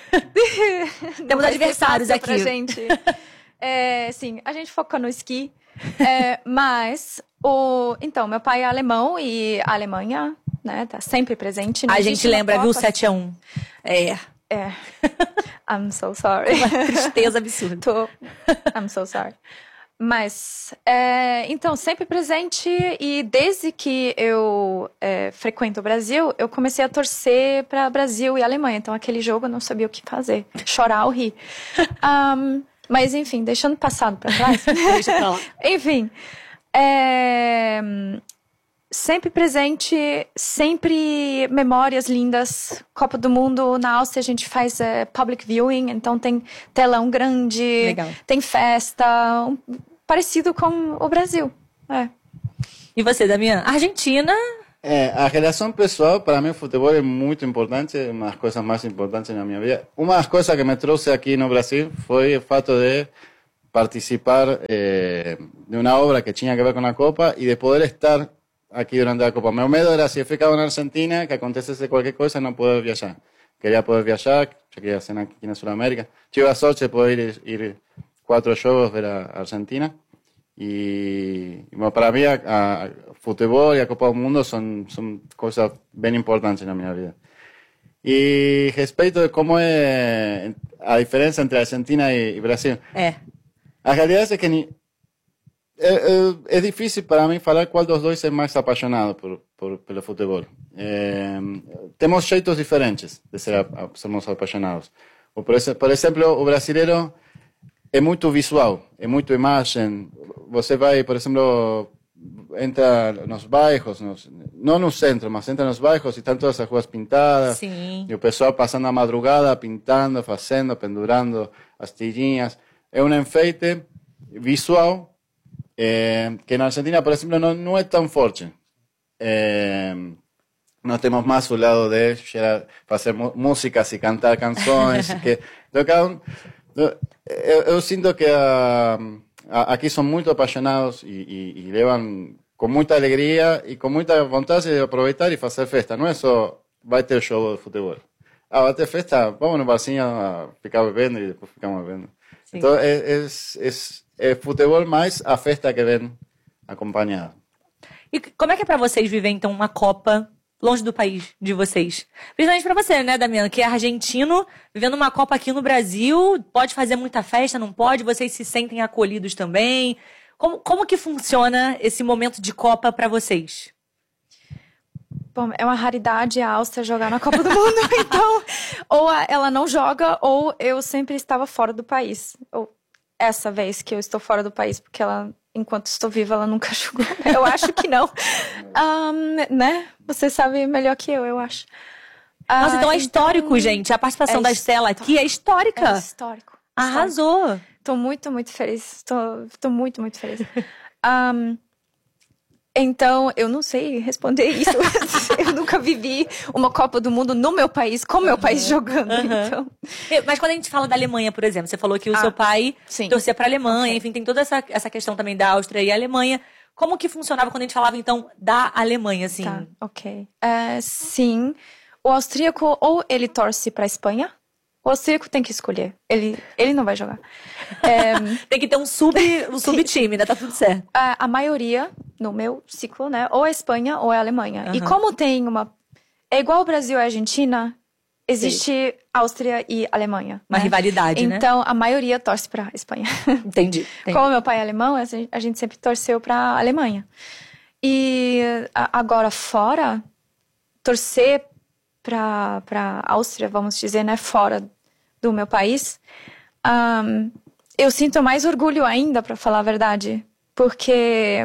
temos adversários aqui. Pra gente. É, sim, a gente foca no esqui. É, mas, o, então, meu pai é alemão e a Alemanha, né, tá sempre presente. A gente lembra, viu, sete a um. É. É. I'm so sorry. Uma tristeza absurda. Tô, I'm so sorry. Mas, é, então, sempre presente e desde que eu é, frequento o Brasil, eu comecei a torcer para Brasil e Alemanha. Então, aquele jogo eu não sabia o que fazer. Chorar ou rir. Um, mas, enfim, deixando o passado para trás. Deixa pra lá. Enfim, é, sempre presente, sempre memórias lindas. Copa do Mundo, na Áustria a gente faz é, public viewing, então tem telão grande, Legal. Tem festa, um, parecido com o Brasil. É. E você, Damian? Argentina, É, a relação pessoal, para mim, o futebol é muito importante, é uma das coisas mais importantes na minha vida. Uma das coisas que me trouxe aqui no Brasil foi o fato de participar eh, de uma obra que tinha que ver com a Copa e de poder estar aqui durante a Copa. Meu medo era, se eu ficava na Argentina, que acontecesse qualquer coisa, não poder viajar. Queria poder viajar, eu queria ser aqui na Sul-América. Tive a sorte de poder ir, ir quatro jogos ver a Argentina. E, e para mim, a, a futebol e a Copa do Mundo são, são coisas bem importantes na minha vida. E respeito de como é a diferença entre a Argentina e, e Brasil. É. A realidade é que ni, é, é, é difícil para mim falar qual dos dois é mais apaixonado por, por, pelo futebol. É, temos jeitos diferentes de ser, sermos apaixonados. Por, por exemplo, o brasileiro é muito visual, é muito imagem. Você vai, por exemplo, entra nos bairros, nos, não no centro, mas entra nos bairros e estão todas as ruas pintadas. Sim. E o pessoal passando a madrugada, pintando, fazendo, pendurando as tirinhas. É um enfeite visual eh, que na Argentina, por exemplo, não, não é tão forte. Eh, nós temos mais o lado de gerar, fazer músicas e cantar canções. que, então, cada um, eu, eu sinto que a, a, aqui são muito apaixonados e, e, e levam com muita alegria e com muita vontade de aproveitar e fazer festa. Não é só vai ter jogo de futebol. Ah, vai ter festa, vamos no barzinho a ficar bebendo e depois ficamos bebendo. Sim. Então, é, é, é, é futebol mais a festa que vem acompanhada. E como é que é pra vocês viver, então, uma Copa longe do país de vocês? Principalmente pra você, né, Damiano, que é argentino, vivendo uma Copa aqui no Brasil, pode fazer muita festa, não pode? Vocês se sentem acolhidos também? Como, como que funciona esse momento de Copa pra vocês? Bom, é uma raridade a Áustria jogar na Copa do Mundo, então ou ela não joga ou eu sempre estava fora do país. Ou essa vez que eu estou fora do país, porque ela, enquanto estou viva, ela nunca jogou. Eu acho que não. Um, né? Você sabe melhor que eu, eu acho. Nossa, uh, então é histórico, então, gente. A participação é da Estela aqui é histórica. É histórico. Arrasou. Estou muito, muito feliz. Estou muito, muito feliz. Um, Então, eu não sei responder isso. Eu nunca vivi uma Copa do Mundo no meu país, com meu país jogando. Uhum. Então. Mas quando a gente fala da Alemanha, por exemplo, você falou que o ah, seu pai sim. torcia para a Alemanha, okay. enfim, tem toda essa, essa questão também da Áustria e a Alemanha. Como que funcionava quando a gente falava, então, da Alemanha, assim? Tá, ok. Uh, sim, o austríaco ou ele torce para a Espanha, o austríaco tem que escolher. Ele, ele não vai jogar. Um, tem que ter um sub, um sub-time, né? Tá tudo certo. A, a maioria, no meu ciclo, né? Ou é Espanha ou é Alemanha. Uhum. E como tem uma... É igual o Brasil e a Argentina, existe Sim. Áustria e Alemanha. Uma né? rivalidade, então, né? Então, a maioria torce pra Espanha. Entendi. entendi. Como meu pai é alemão, a gente sempre torceu pra Alemanha. E agora, fora, torcer pra, pra Áustria, vamos dizer, né? Fora do meu país, um, eu sinto mais orgulho ainda, para falar a verdade, porque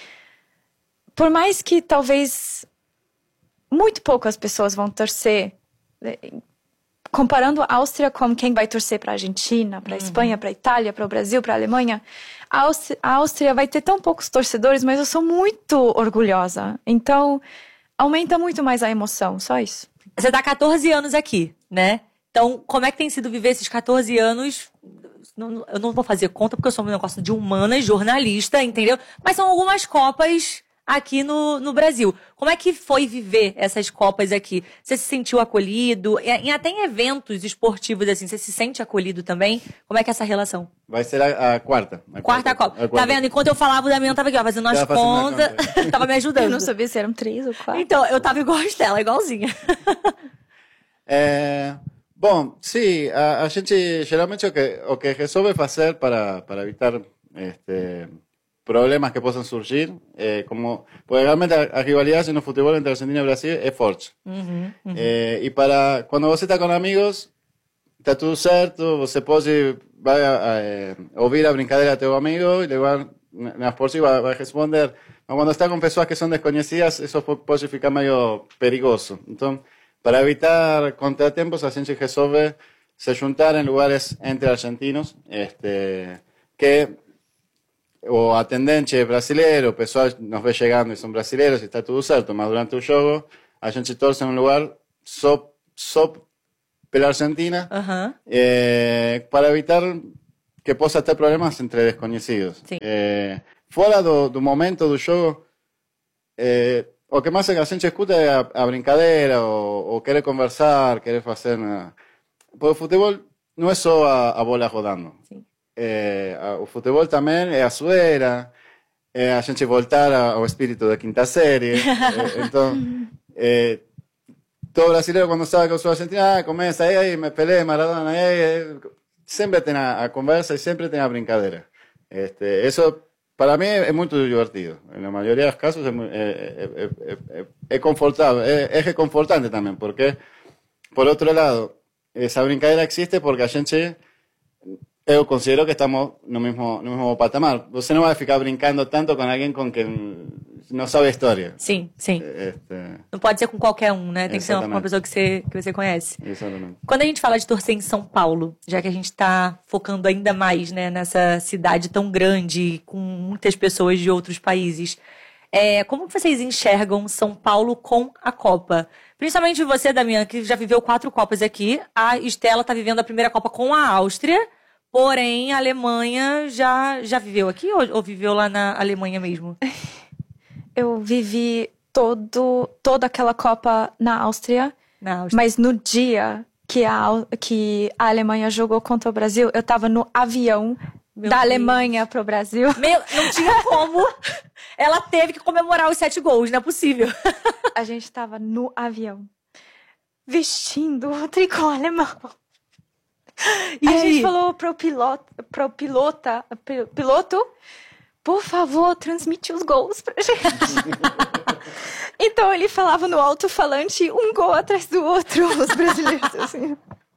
por mais que talvez muito poucas pessoas vão torcer, comparando a Áustria com quem vai torcer para a Argentina, para a uhum. Espanha, para a Itália, para o Brasil, para a Alemanha, a Áustria, a Áustria vai ter tão poucos torcedores, mas eu sou muito orgulhosa, então aumenta muito mais a emoção, só isso. Você tá há catorze anos aqui, né? Então, como é que tem sido viver esses catorze anos? Não, eu não vou fazer conta, porque eu sou um negócio de humanas, jornalista, entendeu? Mas são algumas Copas aqui no, no Brasil. Como é que foi viver essas Copas aqui? Você se sentiu acolhido? E, e até em eventos esportivos, assim, você se sente acolhido também? Como é que é essa relação? Vai ser a, a quarta. A quarta, quarta Copa. A quarta. Tá vendo? Enquanto eu falava, o Damiano tava aqui, ó, fazendo as contas. Tava me ajudando. Eu não sabia se eram três ou quatro. Então, eu tava igual a Estela, igualzinha. É... Bom, sim, a, a gente geralmente o que, o que resolve fazer para, para evitar este, problemas que possam surgir, é como, porque realmente a, a rivalidade no futebol entre Argentina e Brasil é forte. Uhum, uhum. É, e para, quando você está com amigos, está tudo certo, você pode vai a, a, ouvir a brincadeira do teu amigo e levar nas por si vai, vai responder. Mas quando está com pessoas que são desconhecidas, isso pode ficar meio perigoso. Então, para evitar contratempos, a gente resolve se juntar em lugares entre argentinos, este, que o atendente brasileiro, o pessoal nos vê chegando e são brasileiros e está tudo certo, mas durante o jogo a gente torce em um lugar só, só pela Argentina, Aham. eh, para evitar que possa ter problemas entre desconhecidos. Sim. Eh, fora do, do momento do jogo, eh, o que mais a gente escuta é a, a brincadeira, ou, ou querer conversar, querer fazer... Né? Porque o futebol não é só a, a bola rodando. Sim. É, a, o futebol também é a zoeira, é a gente voltar a, ao espírito da quinta série. é, então, é, todo brasileiro quando sabe que eu sou argentino, ah, começa aí, aí, me peleé, Maradona, aí, aí, sempre tem a, a conversa e sempre tem a brincadeira. Este, isso, para mim, é muito divertido. Na maioria dos casos, é, é, é, é, é confortável, é, é reconfortante também, porque, por outro lado, essa brincadeira existe porque a gente... Eu considero que estamos no mesmo, no mesmo patamar. Você não vai ficar brincando tanto com alguém com quem não sabe a história. Sim, sim. Este... Não pode ser com qualquer um, né? Tem que ser uma, Exatamente. uma pessoa que você, que você conhece. Exatamente. Quando a gente fala de torcer em São Paulo, já que a gente está focando ainda mais, né, nessa cidade tão grande, com muitas pessoas de outros países, é, como vocês enxergam São Paulo com a Copa? Principalmente você, Damian, que já viveu quatro Copas aqui. A Estela está vivendo a primeira Copa com a Áustria. Porém, a Alemanha já, já viveu aqui ou, ou viveu lá na Alemanha mesmo? Eu vivi todo, toda aquela Copa na Áustria, Na Áustria. mas no dia que a, Au- que a Alemanha jogou contra o Brasil, eu tava no avião Meu da Deus. Alemanha pro Brasil. Meu, não tinha como. Ela teve que comemorar os sete gols, não é possível. A gente tava no avião, vestindo o tricô alemão. E a aí? gente falou pro piloto, pro pilota, pi- piloto, por favor, transmite os gols pra gente. Então ele falava no alto-falante, um gol atrás do outro, os brasileiros, assim.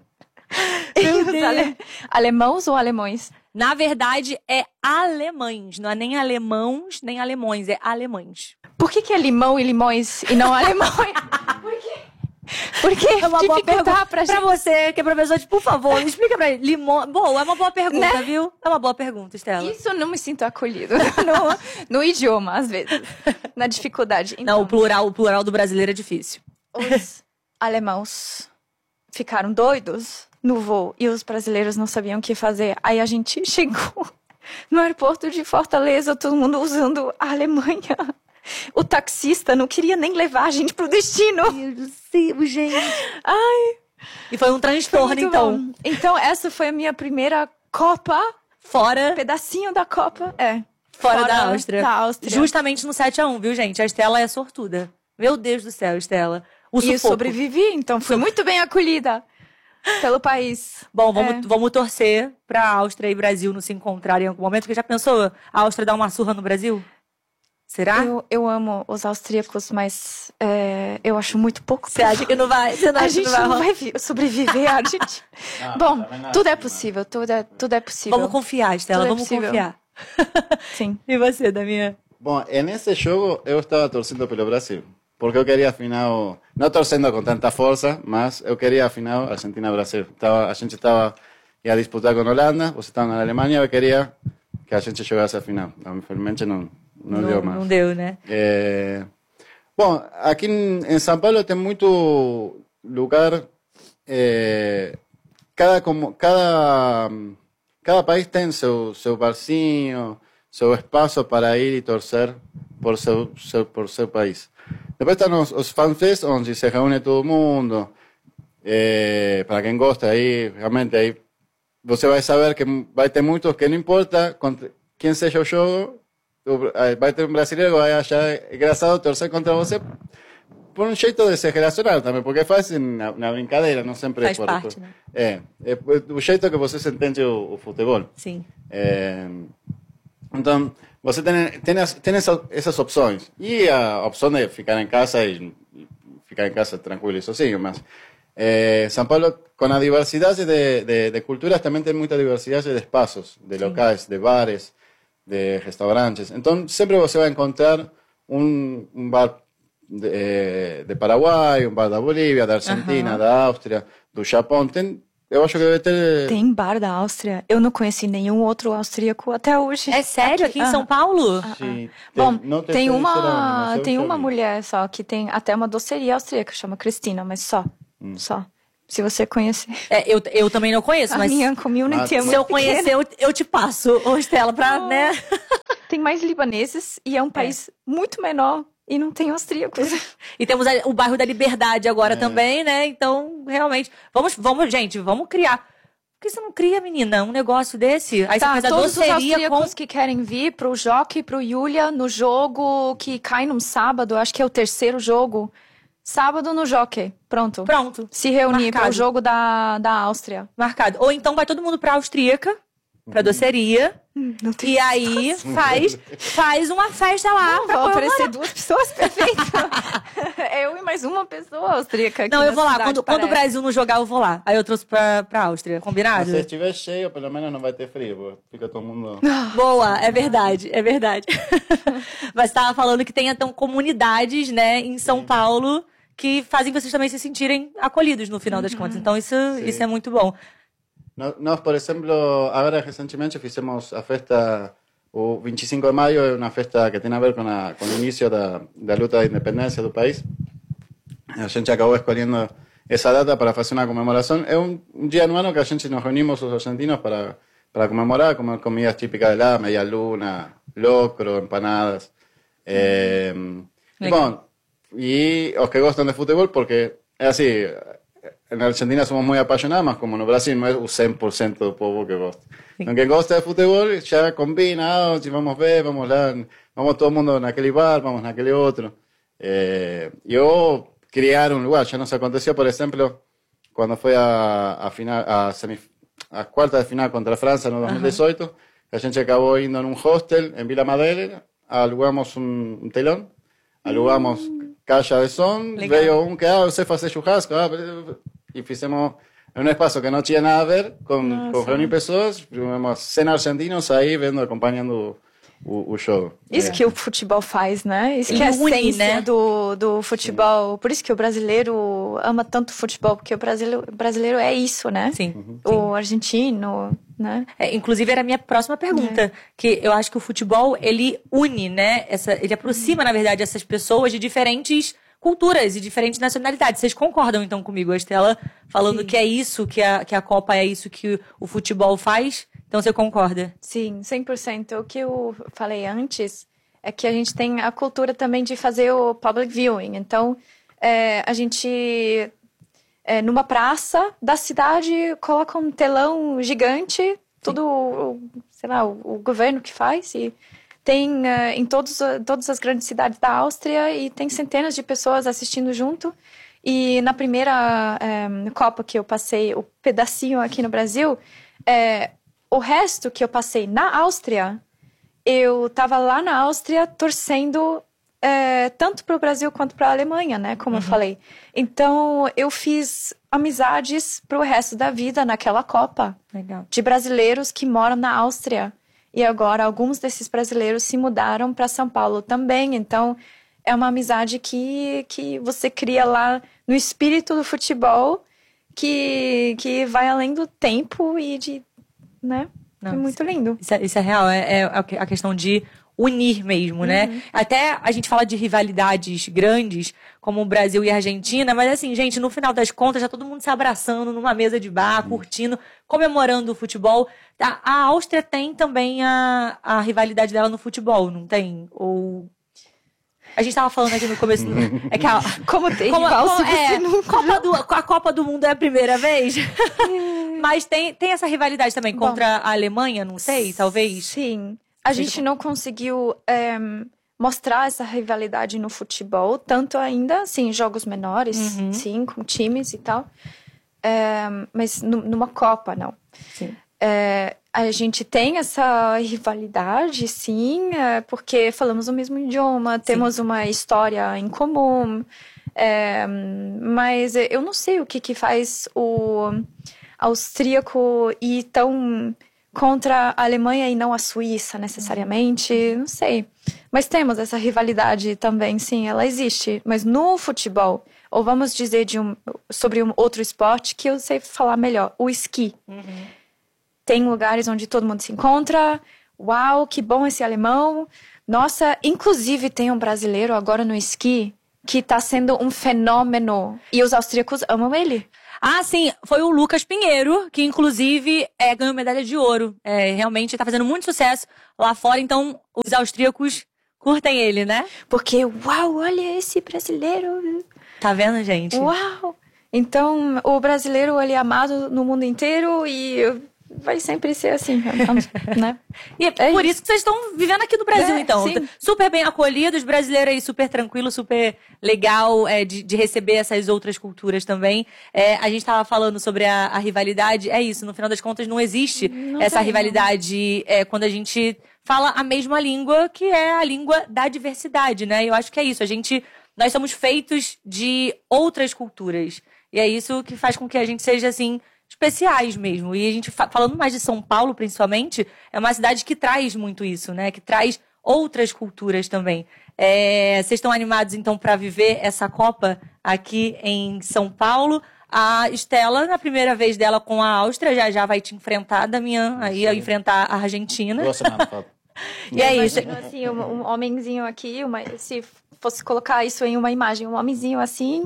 E Meu os Deus. ale- alemãos ou alemães? Na verdade, é alemães. Não é nem alemãos, nem alemões. É alemães. Por que que é limão e limões e não alemães? Por quê? Por que É uma boa dificultar pergunta pra pra gente? você, que é professor, de, por favor, explica pra ele. Limão... Boa, é uma boa pergunta, Né? viu? É uma boa pergunta, Estela. Isso eu não me sinto acolhido no, no idioma, às vezes. Na dificuldade. Não, Então, o plural, o plural do brasileiro é difícil. os alemãos ficaram doidos no voo e os brasileiros não sabiam o que fazer. Aí a gente chegou no aeroporto de Fortaleza, todo mundo usando a Alemanha. O taxista não queria nem levar a gente pro destino. Meu Deus do céu, gente. Ai, E foi um transtorno, muito então. bom. Então essa foi a minha primeira Copa, Fora, pedacinho da Copa. É. fora, da Áustria. Da Áustria. Justamente no sete a um, viu, gente? A Estela é sortuda. Meu Deus do céu, Estela. O E eu sufoco. sobrevivi, então fui muito bem acolhida pelo país. Bom, vamos, É. vamos torcer pra Áustria e Brasil não se encontrarem em algum momento. Porque já pensou a Áustria dar uma surra no Brasil? Será? Eu, eu amo os austríacos, mas é, eu acho muito pouco. Você acha que não vai? Você não A acha que gente não vai não rolar? vai vi- sobreviver, a gente. Ah, Bom, também não tudo é acho que possível, tudo é, tudo é possível. Vamos confiar, Estela, Tudo é vamos possível. confiar. Sim. E você, Damian? Bom, nesse jogo eu estava torcendo pelo Brasil. Porque eu queria afinal, não torcendo com tanta força, mas eu queria afinal Argentina-Brasil. Tava, a gente estava ia disputar com a Holanda, você estava na Alemanha, eu queria que a gente jogasse a final. Infelizmente não, não, deu mais. Não deu, né? É... Bom, aqui em, em São Paulo tem muito lugar. É... Cada, como, cada, cada país tem seu, seu barzinho, seu espaço para ir e torcer por seu, seu, por seu país. Depois estão os, os fanfests, onde se reúne todo mundo. É... Para quem gosta, aí realmente aí você vai saber que vai ter muitos que não importa contra quem seja o jogo. Vai ter um brasileiro que vai achar engraçado torcer contra você por um jeito de se relacionar também, porque faz na, na brincadeira, não sempre Faz por, parte, por, né? é, é o jeito que você entende o, o futebol. Sim. É, então, você tem, tem, as, tem essas, essas opções. E a opção de ficar em casa e, e ficar em casa tranquilo e sozinho, mas é, São Paulo, com a diversidade de, de, de culturas, também tem muita diversidade de espaços, de locais, de bares, de restaurantes. Então, sempre você vai encontrar um, um bar de, de Paraguai, um bar da Bolívia, da Argentina, Aham. da Áustria, do Japão. Tem eu acho que deve ter... Tem bar da Áustria. Eu não conheci nenhum outro austríaco até hoje. É sério? Aqui em São Paulo? Sim. Bom, Não te tem sei uma, dizer, mas tem eu uma vi. mulher só que tem até uma doceria austríaca, chama Cristina, mas só. Hum. Só. Se você conhecer. É, eu, eu também não conheço, A mas minha community é Mas- se eu muito pequena. conhecer, eu, eu te passo, ô Estela, pra, né? Tem mais libaneses e é um país muito menor e não tem austríacos. E temos a- o bairro da Liberdade agora É. também, né? Então, realmente, vamos, vamos, gente, vamos criar. Por que você não cria, menina, um negócio desse? Aí Tá, você faz a todos os doceria austríacos com... que querem vir pro Jockey, pro Yulia, no jogo que cai num sábado, acho que é o terceiro jogo. Sábado no Jockey, pronto. Pronto, Se reunir Marcado. pro jogo da, da Áustria. marcado. Ou então vai todo mundo pra Austríaca, pra doceria, Não tem e aí faz, faz uma festa lá. Não, pra vou comemorar. aparecer duas pessoas, perfeito. Eu e mais uma pessoa austríaca aqui Não, eu na vou lá. cidade, Quando, quando o parece. Brasil não jogar, eu vou lá. Aí eu trouxe pra, pra Áustria. Combinado? Se estiver cheio, pelo menos não vai ter frio, porque fica todo mundo... Boa, é verdade, é verdade. Mas você tava falando que tem então comunidades, né, em São Paulo que fazem vocês também se sentirem acolhidos no final das contas. Então isso, isso é muito bom. Nós, nós, por exemplo, agora recentemente fizemos a festa, o vinte e cinco de maio é uma festa que tem a ver com, a, com o início da, da luta da independência do país. A gente acabou escolhendo essa data para fazer uma comemoração. É um, um dia no ano que a gente nos reunimos os argentinos para, para comemorar, comer comidas típicas de lá, media luna, locro, empanadas. Eh, e, bom, e os que gostam de futebol, porque é assim, na Argentina somos muito apaixonados, mas como no Brasil não é o cem por cento do povo que gosta. Então, quem gosta de futebol já combina, ah, se vamos ver, vamos lá, vamos todo mundo naquele bar, vamos naquele outro. Eh, eu criar um lugar, já nos aconteceu, por exemplo, quando foi a, a, final, a, semif a quarta de final contra a França no dois mil e dezoito, a gente acabou indo num hostel em Vila Madalena, alugamos um, um telão, alugamos caixa de som, Legal. veio um que, ah, você faz churrasco, ah, e fizemos em um espaço que não tinha nada a ver com, com reunir pessoas, fizemos cem argentinos aí vendo, acompanhando o, o show. Isso É. que o futebol faz, né? Isso que é a Ele une, essência né? do, do futebol. Por isso que o brasileiro ama tanto futebol, porque o brasileiro, brasileiro é isso, né? Sim. O argentino, né? É, inclusive, era a minha próxima pergunta. Que eu acho que o futebol, ele une, né? Essa, ele aproxima, na verdade, essas pessoas de diferentes culturas e diferentes nacionalidades. Vocês concordam, então, comigo? A Estela falando Sim. que é isso, que a, que a Copa é isso que o futebol faz. Então, você concorda? Sim, cem por cento. O que eu falei antes é que a gente tem a cultura também de fazer o public viewing. Então, é, a gente, é, numa praça da cidade, coloca um telão gigante, tudo, o- sei lá, o, o governo que faz, e tem é, em todos, todas as grandes cidades da Áustria, e tem centenas de pessoas assistindo junto. E na primeira é, Copa que eu passei, o pedacinho aqui no Brasil, é, o resto que eu passei na Áustria, eu estava lá na Áustria torcendo é, tanto para o Brasil quanto para a Alemanha, né? Como eu falei. Então, eu fiz amizades para o resto da vida naquela Copa. Legal. De brasileiros que moram na Áustria. E agora, alguns desses brasileiros se mudaram para São Paulo também. Então, é uma amizade que, que você cria lá no espírito do futebol, que, que vai além do tempo e de... né? Não, é muito lindo. Isso é, isso é real, é, é a questão de unir mesmo, né? Até a gente fala de rivalidades grandes, como o Brasil e a Argentina, mas assim, gente, no final das contas, já todo mundo se abraçando numa mesa de bar, curtindo, comemorando o futebol. A, a Áustria tem também a, a rivalidade dela no futebol, não tem? Ou... A gente tava falando aqui no começo, é que a, Como tem como, rival como- se você é, não... Copa do, a Copa do Mundo é a primeira vez, mas tem, tem essa rivalidade também Bom. contra a Alemanha, não sei, talvez. Sim. A gente não conseguiu é, mostrar essa rivalidade no futebol, tanto ainda, sim, em jogos menores, Uhum. sim, com times e tal. É, mas nu- numa Copa, não. Sim. É, a gente tem essa rivalidade, sim, é, porque falamos o mesmo idioma, temos uma história em comum, é, mas eu não sei o que, que faz o austríaco ir tão contra a Alemanha e não a Suíça, necessariamente, não sei. Mas temos essa rivalidade também, sim, ela existe. Mas no futebol, ou vamos dizer de um, sobre um outro esporte que eu sei falar melhor, o esqui. Uhum. Tem lugares onde todo mundo se encontra. Uau, que bom esse alemão. Nossa, inclusive tem um brasileiro agora no esqui que está sendo um fenômeno. E os austríacos amam ele. Ah, sim, foi o Lucas Pinheiro, que inclusive é, ganhou medalha de ouro. É, realmente está fazendo muito sucesso lá fora, então os austríacos curtem ele, né? Porque, uau, olha esse brasileiro. Tá vendo, gente? Uau! Então, o brasileiro, ele é amado no mundo inteiro e vai sempre ser assim, né? E é, é por isso que vocês estão vivendo aqui no Brasil, é, então. Sim. Super bem acolhidos, brasileiro aí super tranquilo, super legal é, de, de receber essas outras culturas também. É, a gente tava falando sobre a, a rivalidade, é isso, no final das contas não existe não essa rivalidade é, quando a gente fala a mesma língua, que é a língua da diversidade, né? Eu acho que é isso, a gente, nós somos feitos de outras culturas. E é isso que faz com que a gente seja, assim, especiais mesmo. E a gente, falando mais de São Paulo, principalmente, é uma cidade que traz muito isso, né? Que traz outras culturas também. É, vocês estão animados, então, para viver essa Copa aqui em São Paulo? A Estela, na primeira vez dela com a Áustria, já já vai te enfrentar, Damian, aí a enfrentar a Argentina. Boa semana, Fábio. E é isso. Assim, um, um homenzinho aqui, uma, se fosse colocar isso em uma imagem, um homenzinho assim...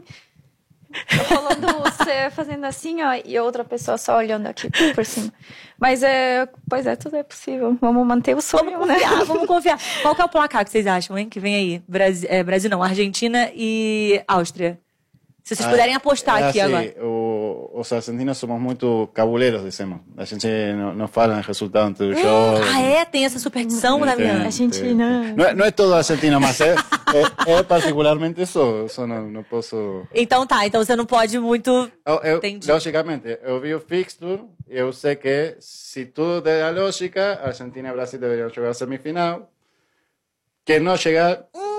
rolando você fazendo assim, ó, e outra pessoa só olhando aqui por cima. Mas é, pois é, tudo é possível. Vamos manter o sonho, vamos confiar, né? Vamos confiar. Qual que é o placar que vocês acham, hein? Que vem aí? Brasil, é, Brasil não, Argentina e Áustria. Se vocês puderem apostar é aqui assim, agora. O, os argentinos somos muito cabuleiros, dizemos. A gente não, não fala em resultado antes do jogo. Ah, é? Tem essa superstição, Damian? Argentina. Não é, não é todo argentino, mas é, é, é particularmente isso. Isso não, não posso... Então tá, então você não pode muito... Eu, eu, Entendi. logicamente, eu vi o fixture e eu sei que se tudo der a lógica, Argentina e Brasil deveriam jogar a semifinal. Quem não chegar...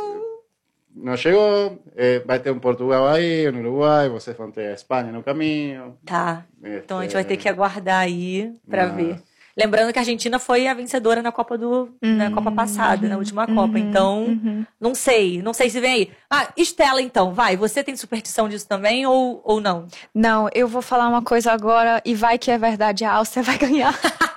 Não chegou, eh, vai ter um Portugal aí, um Uruguai, vocês vão ter a Espanha no caminho. Tá, Este... então a gente vai ter que aguardar aí pra Mas... ver. Lembrando que a Argentina foi a vencedora na Copa do uhum, na Copa passada, uhum, na última uhum, Copa. Então, uhum. não sei, não sei se vem aí. Ah, Estela, então, vai. Você tem superstição disso também ou, ou não? Não, eu vou falar uma coisa agora e vai que é verdade, a Áustria vai ganhar.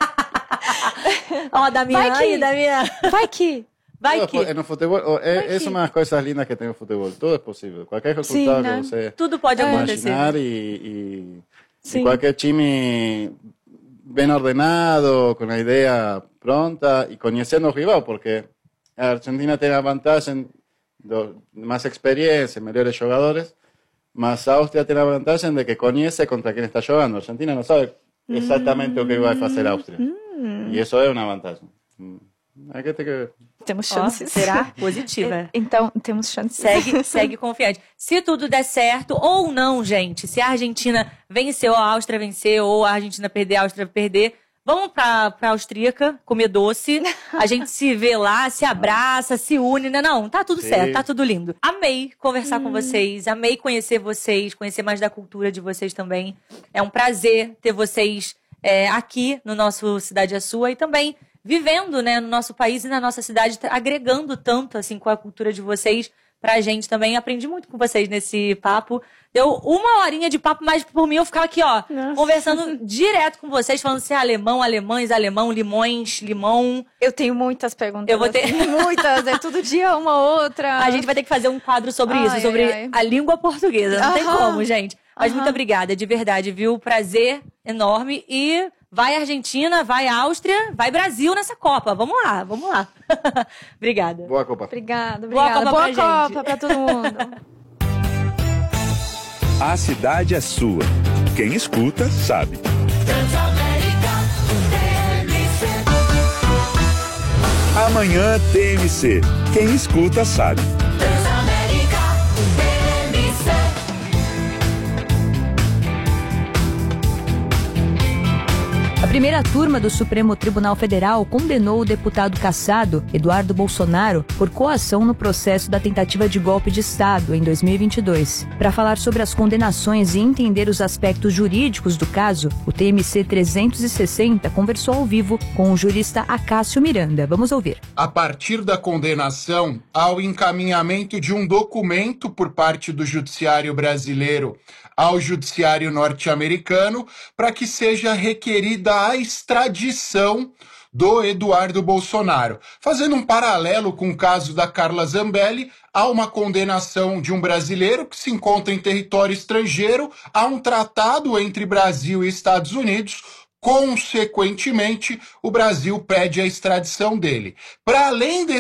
Ó, oh, Damian, aí, Damian. Vai que... Vai que... No futebol, é, é uma das coisas lindas que tem o futebol. Tudo é possível. Qualquer resultado Sim, né? que você Tudo pode acontecer. imaginar e, e, e qualquer time bem ordenado, com a ideia pronta e conhecendo o rival, porque a Argentina tem a vantagem de mais experiência, melhores jogadores, mas a Áustria tem a vantagem de que conhece contra quem está jogando. A Argentina não sabe exatamente mm. o que vai fazer a Áustria. Mm. E isso é uma vantagem. É que tem que... Temos chances. Oh, será? Positiva. Então, temos chances. Segue, segue confiante. Se tudo der certo, ou não, gente, se a Argentina venceu, a Áustria venceu, ou a Argentina perder, a Áustria perder, vamos pra, pra Austríaca comer doce, a gente se vê lá, se abraça, se une, né? Não, tá tudo Sim. certo, tá tudo lindo. Amei conversar hum. com vocês, amei conhecer vocês, conhecer mais da cultura de vocês também. É um prazer ter vocês é, aqui no nosso Cidade é Sua e também vivendo, né, no nosso país e na nossa cidade, agregando tanto, assim, com a cultura de vocês pra gente também. Aprendi muito com vocês nesse papo. Deu uma horinha de papo, mas por mim eu ficava aqui, ó, Nossa. conversando direto com vocês, falando se é alemão, alemães, alemão, limões, limão. Eu tenho muitas perguntas. Eu vou ter... Assim, muitas, é todo dia uma outra. A gente vai ter que fazer um quadro sobre ai, isso, sobre ai, ai. a língua portuguesa. Não Aham. tem como, gente. Mas Aham. muito obrigada, de verdade, viu? Prazer enorme e... Vai Argentina, vai Áustria, vai Brasil nessa Copa. Vamos lá, vamos lá. Obrigada. Boa Copa. Obrigada, Boa obrigada. Copa, Boa pra, Copa pra todo mundo. A cidade é sua. Quem escuta, sabe. Amanhã T M C. Quem escuta, sabe. primeira turma do Supremo Tribunal Federal condenou o deputado cassado, Eduardo Bolsonaro, por coação no processo da tentativa de golpe de Estado em dois mil e vinte e dois. Para falar sobre as condenações e entender os aspectos jurídicos do caso, o T M C trezentos e sessenta conversou ao vivo com o jurista Acácio Miranda. Vamos ouvir. A partir da condenação, ao encaminhamento de um documento por parte do Judiciário brasileiro ao Judiciário norte-americano para que seja requerida a extradição do Eduardo Bolsonaro. Fazendo um paralelo com o caso da Carla Zambelli, há uma condenação de um brasileiro que se encontra em território estrangeiro, há um tratado entre Brasil e Estados Unidos. Consequentemente, o Brasil pede a extradição dele. Para além desse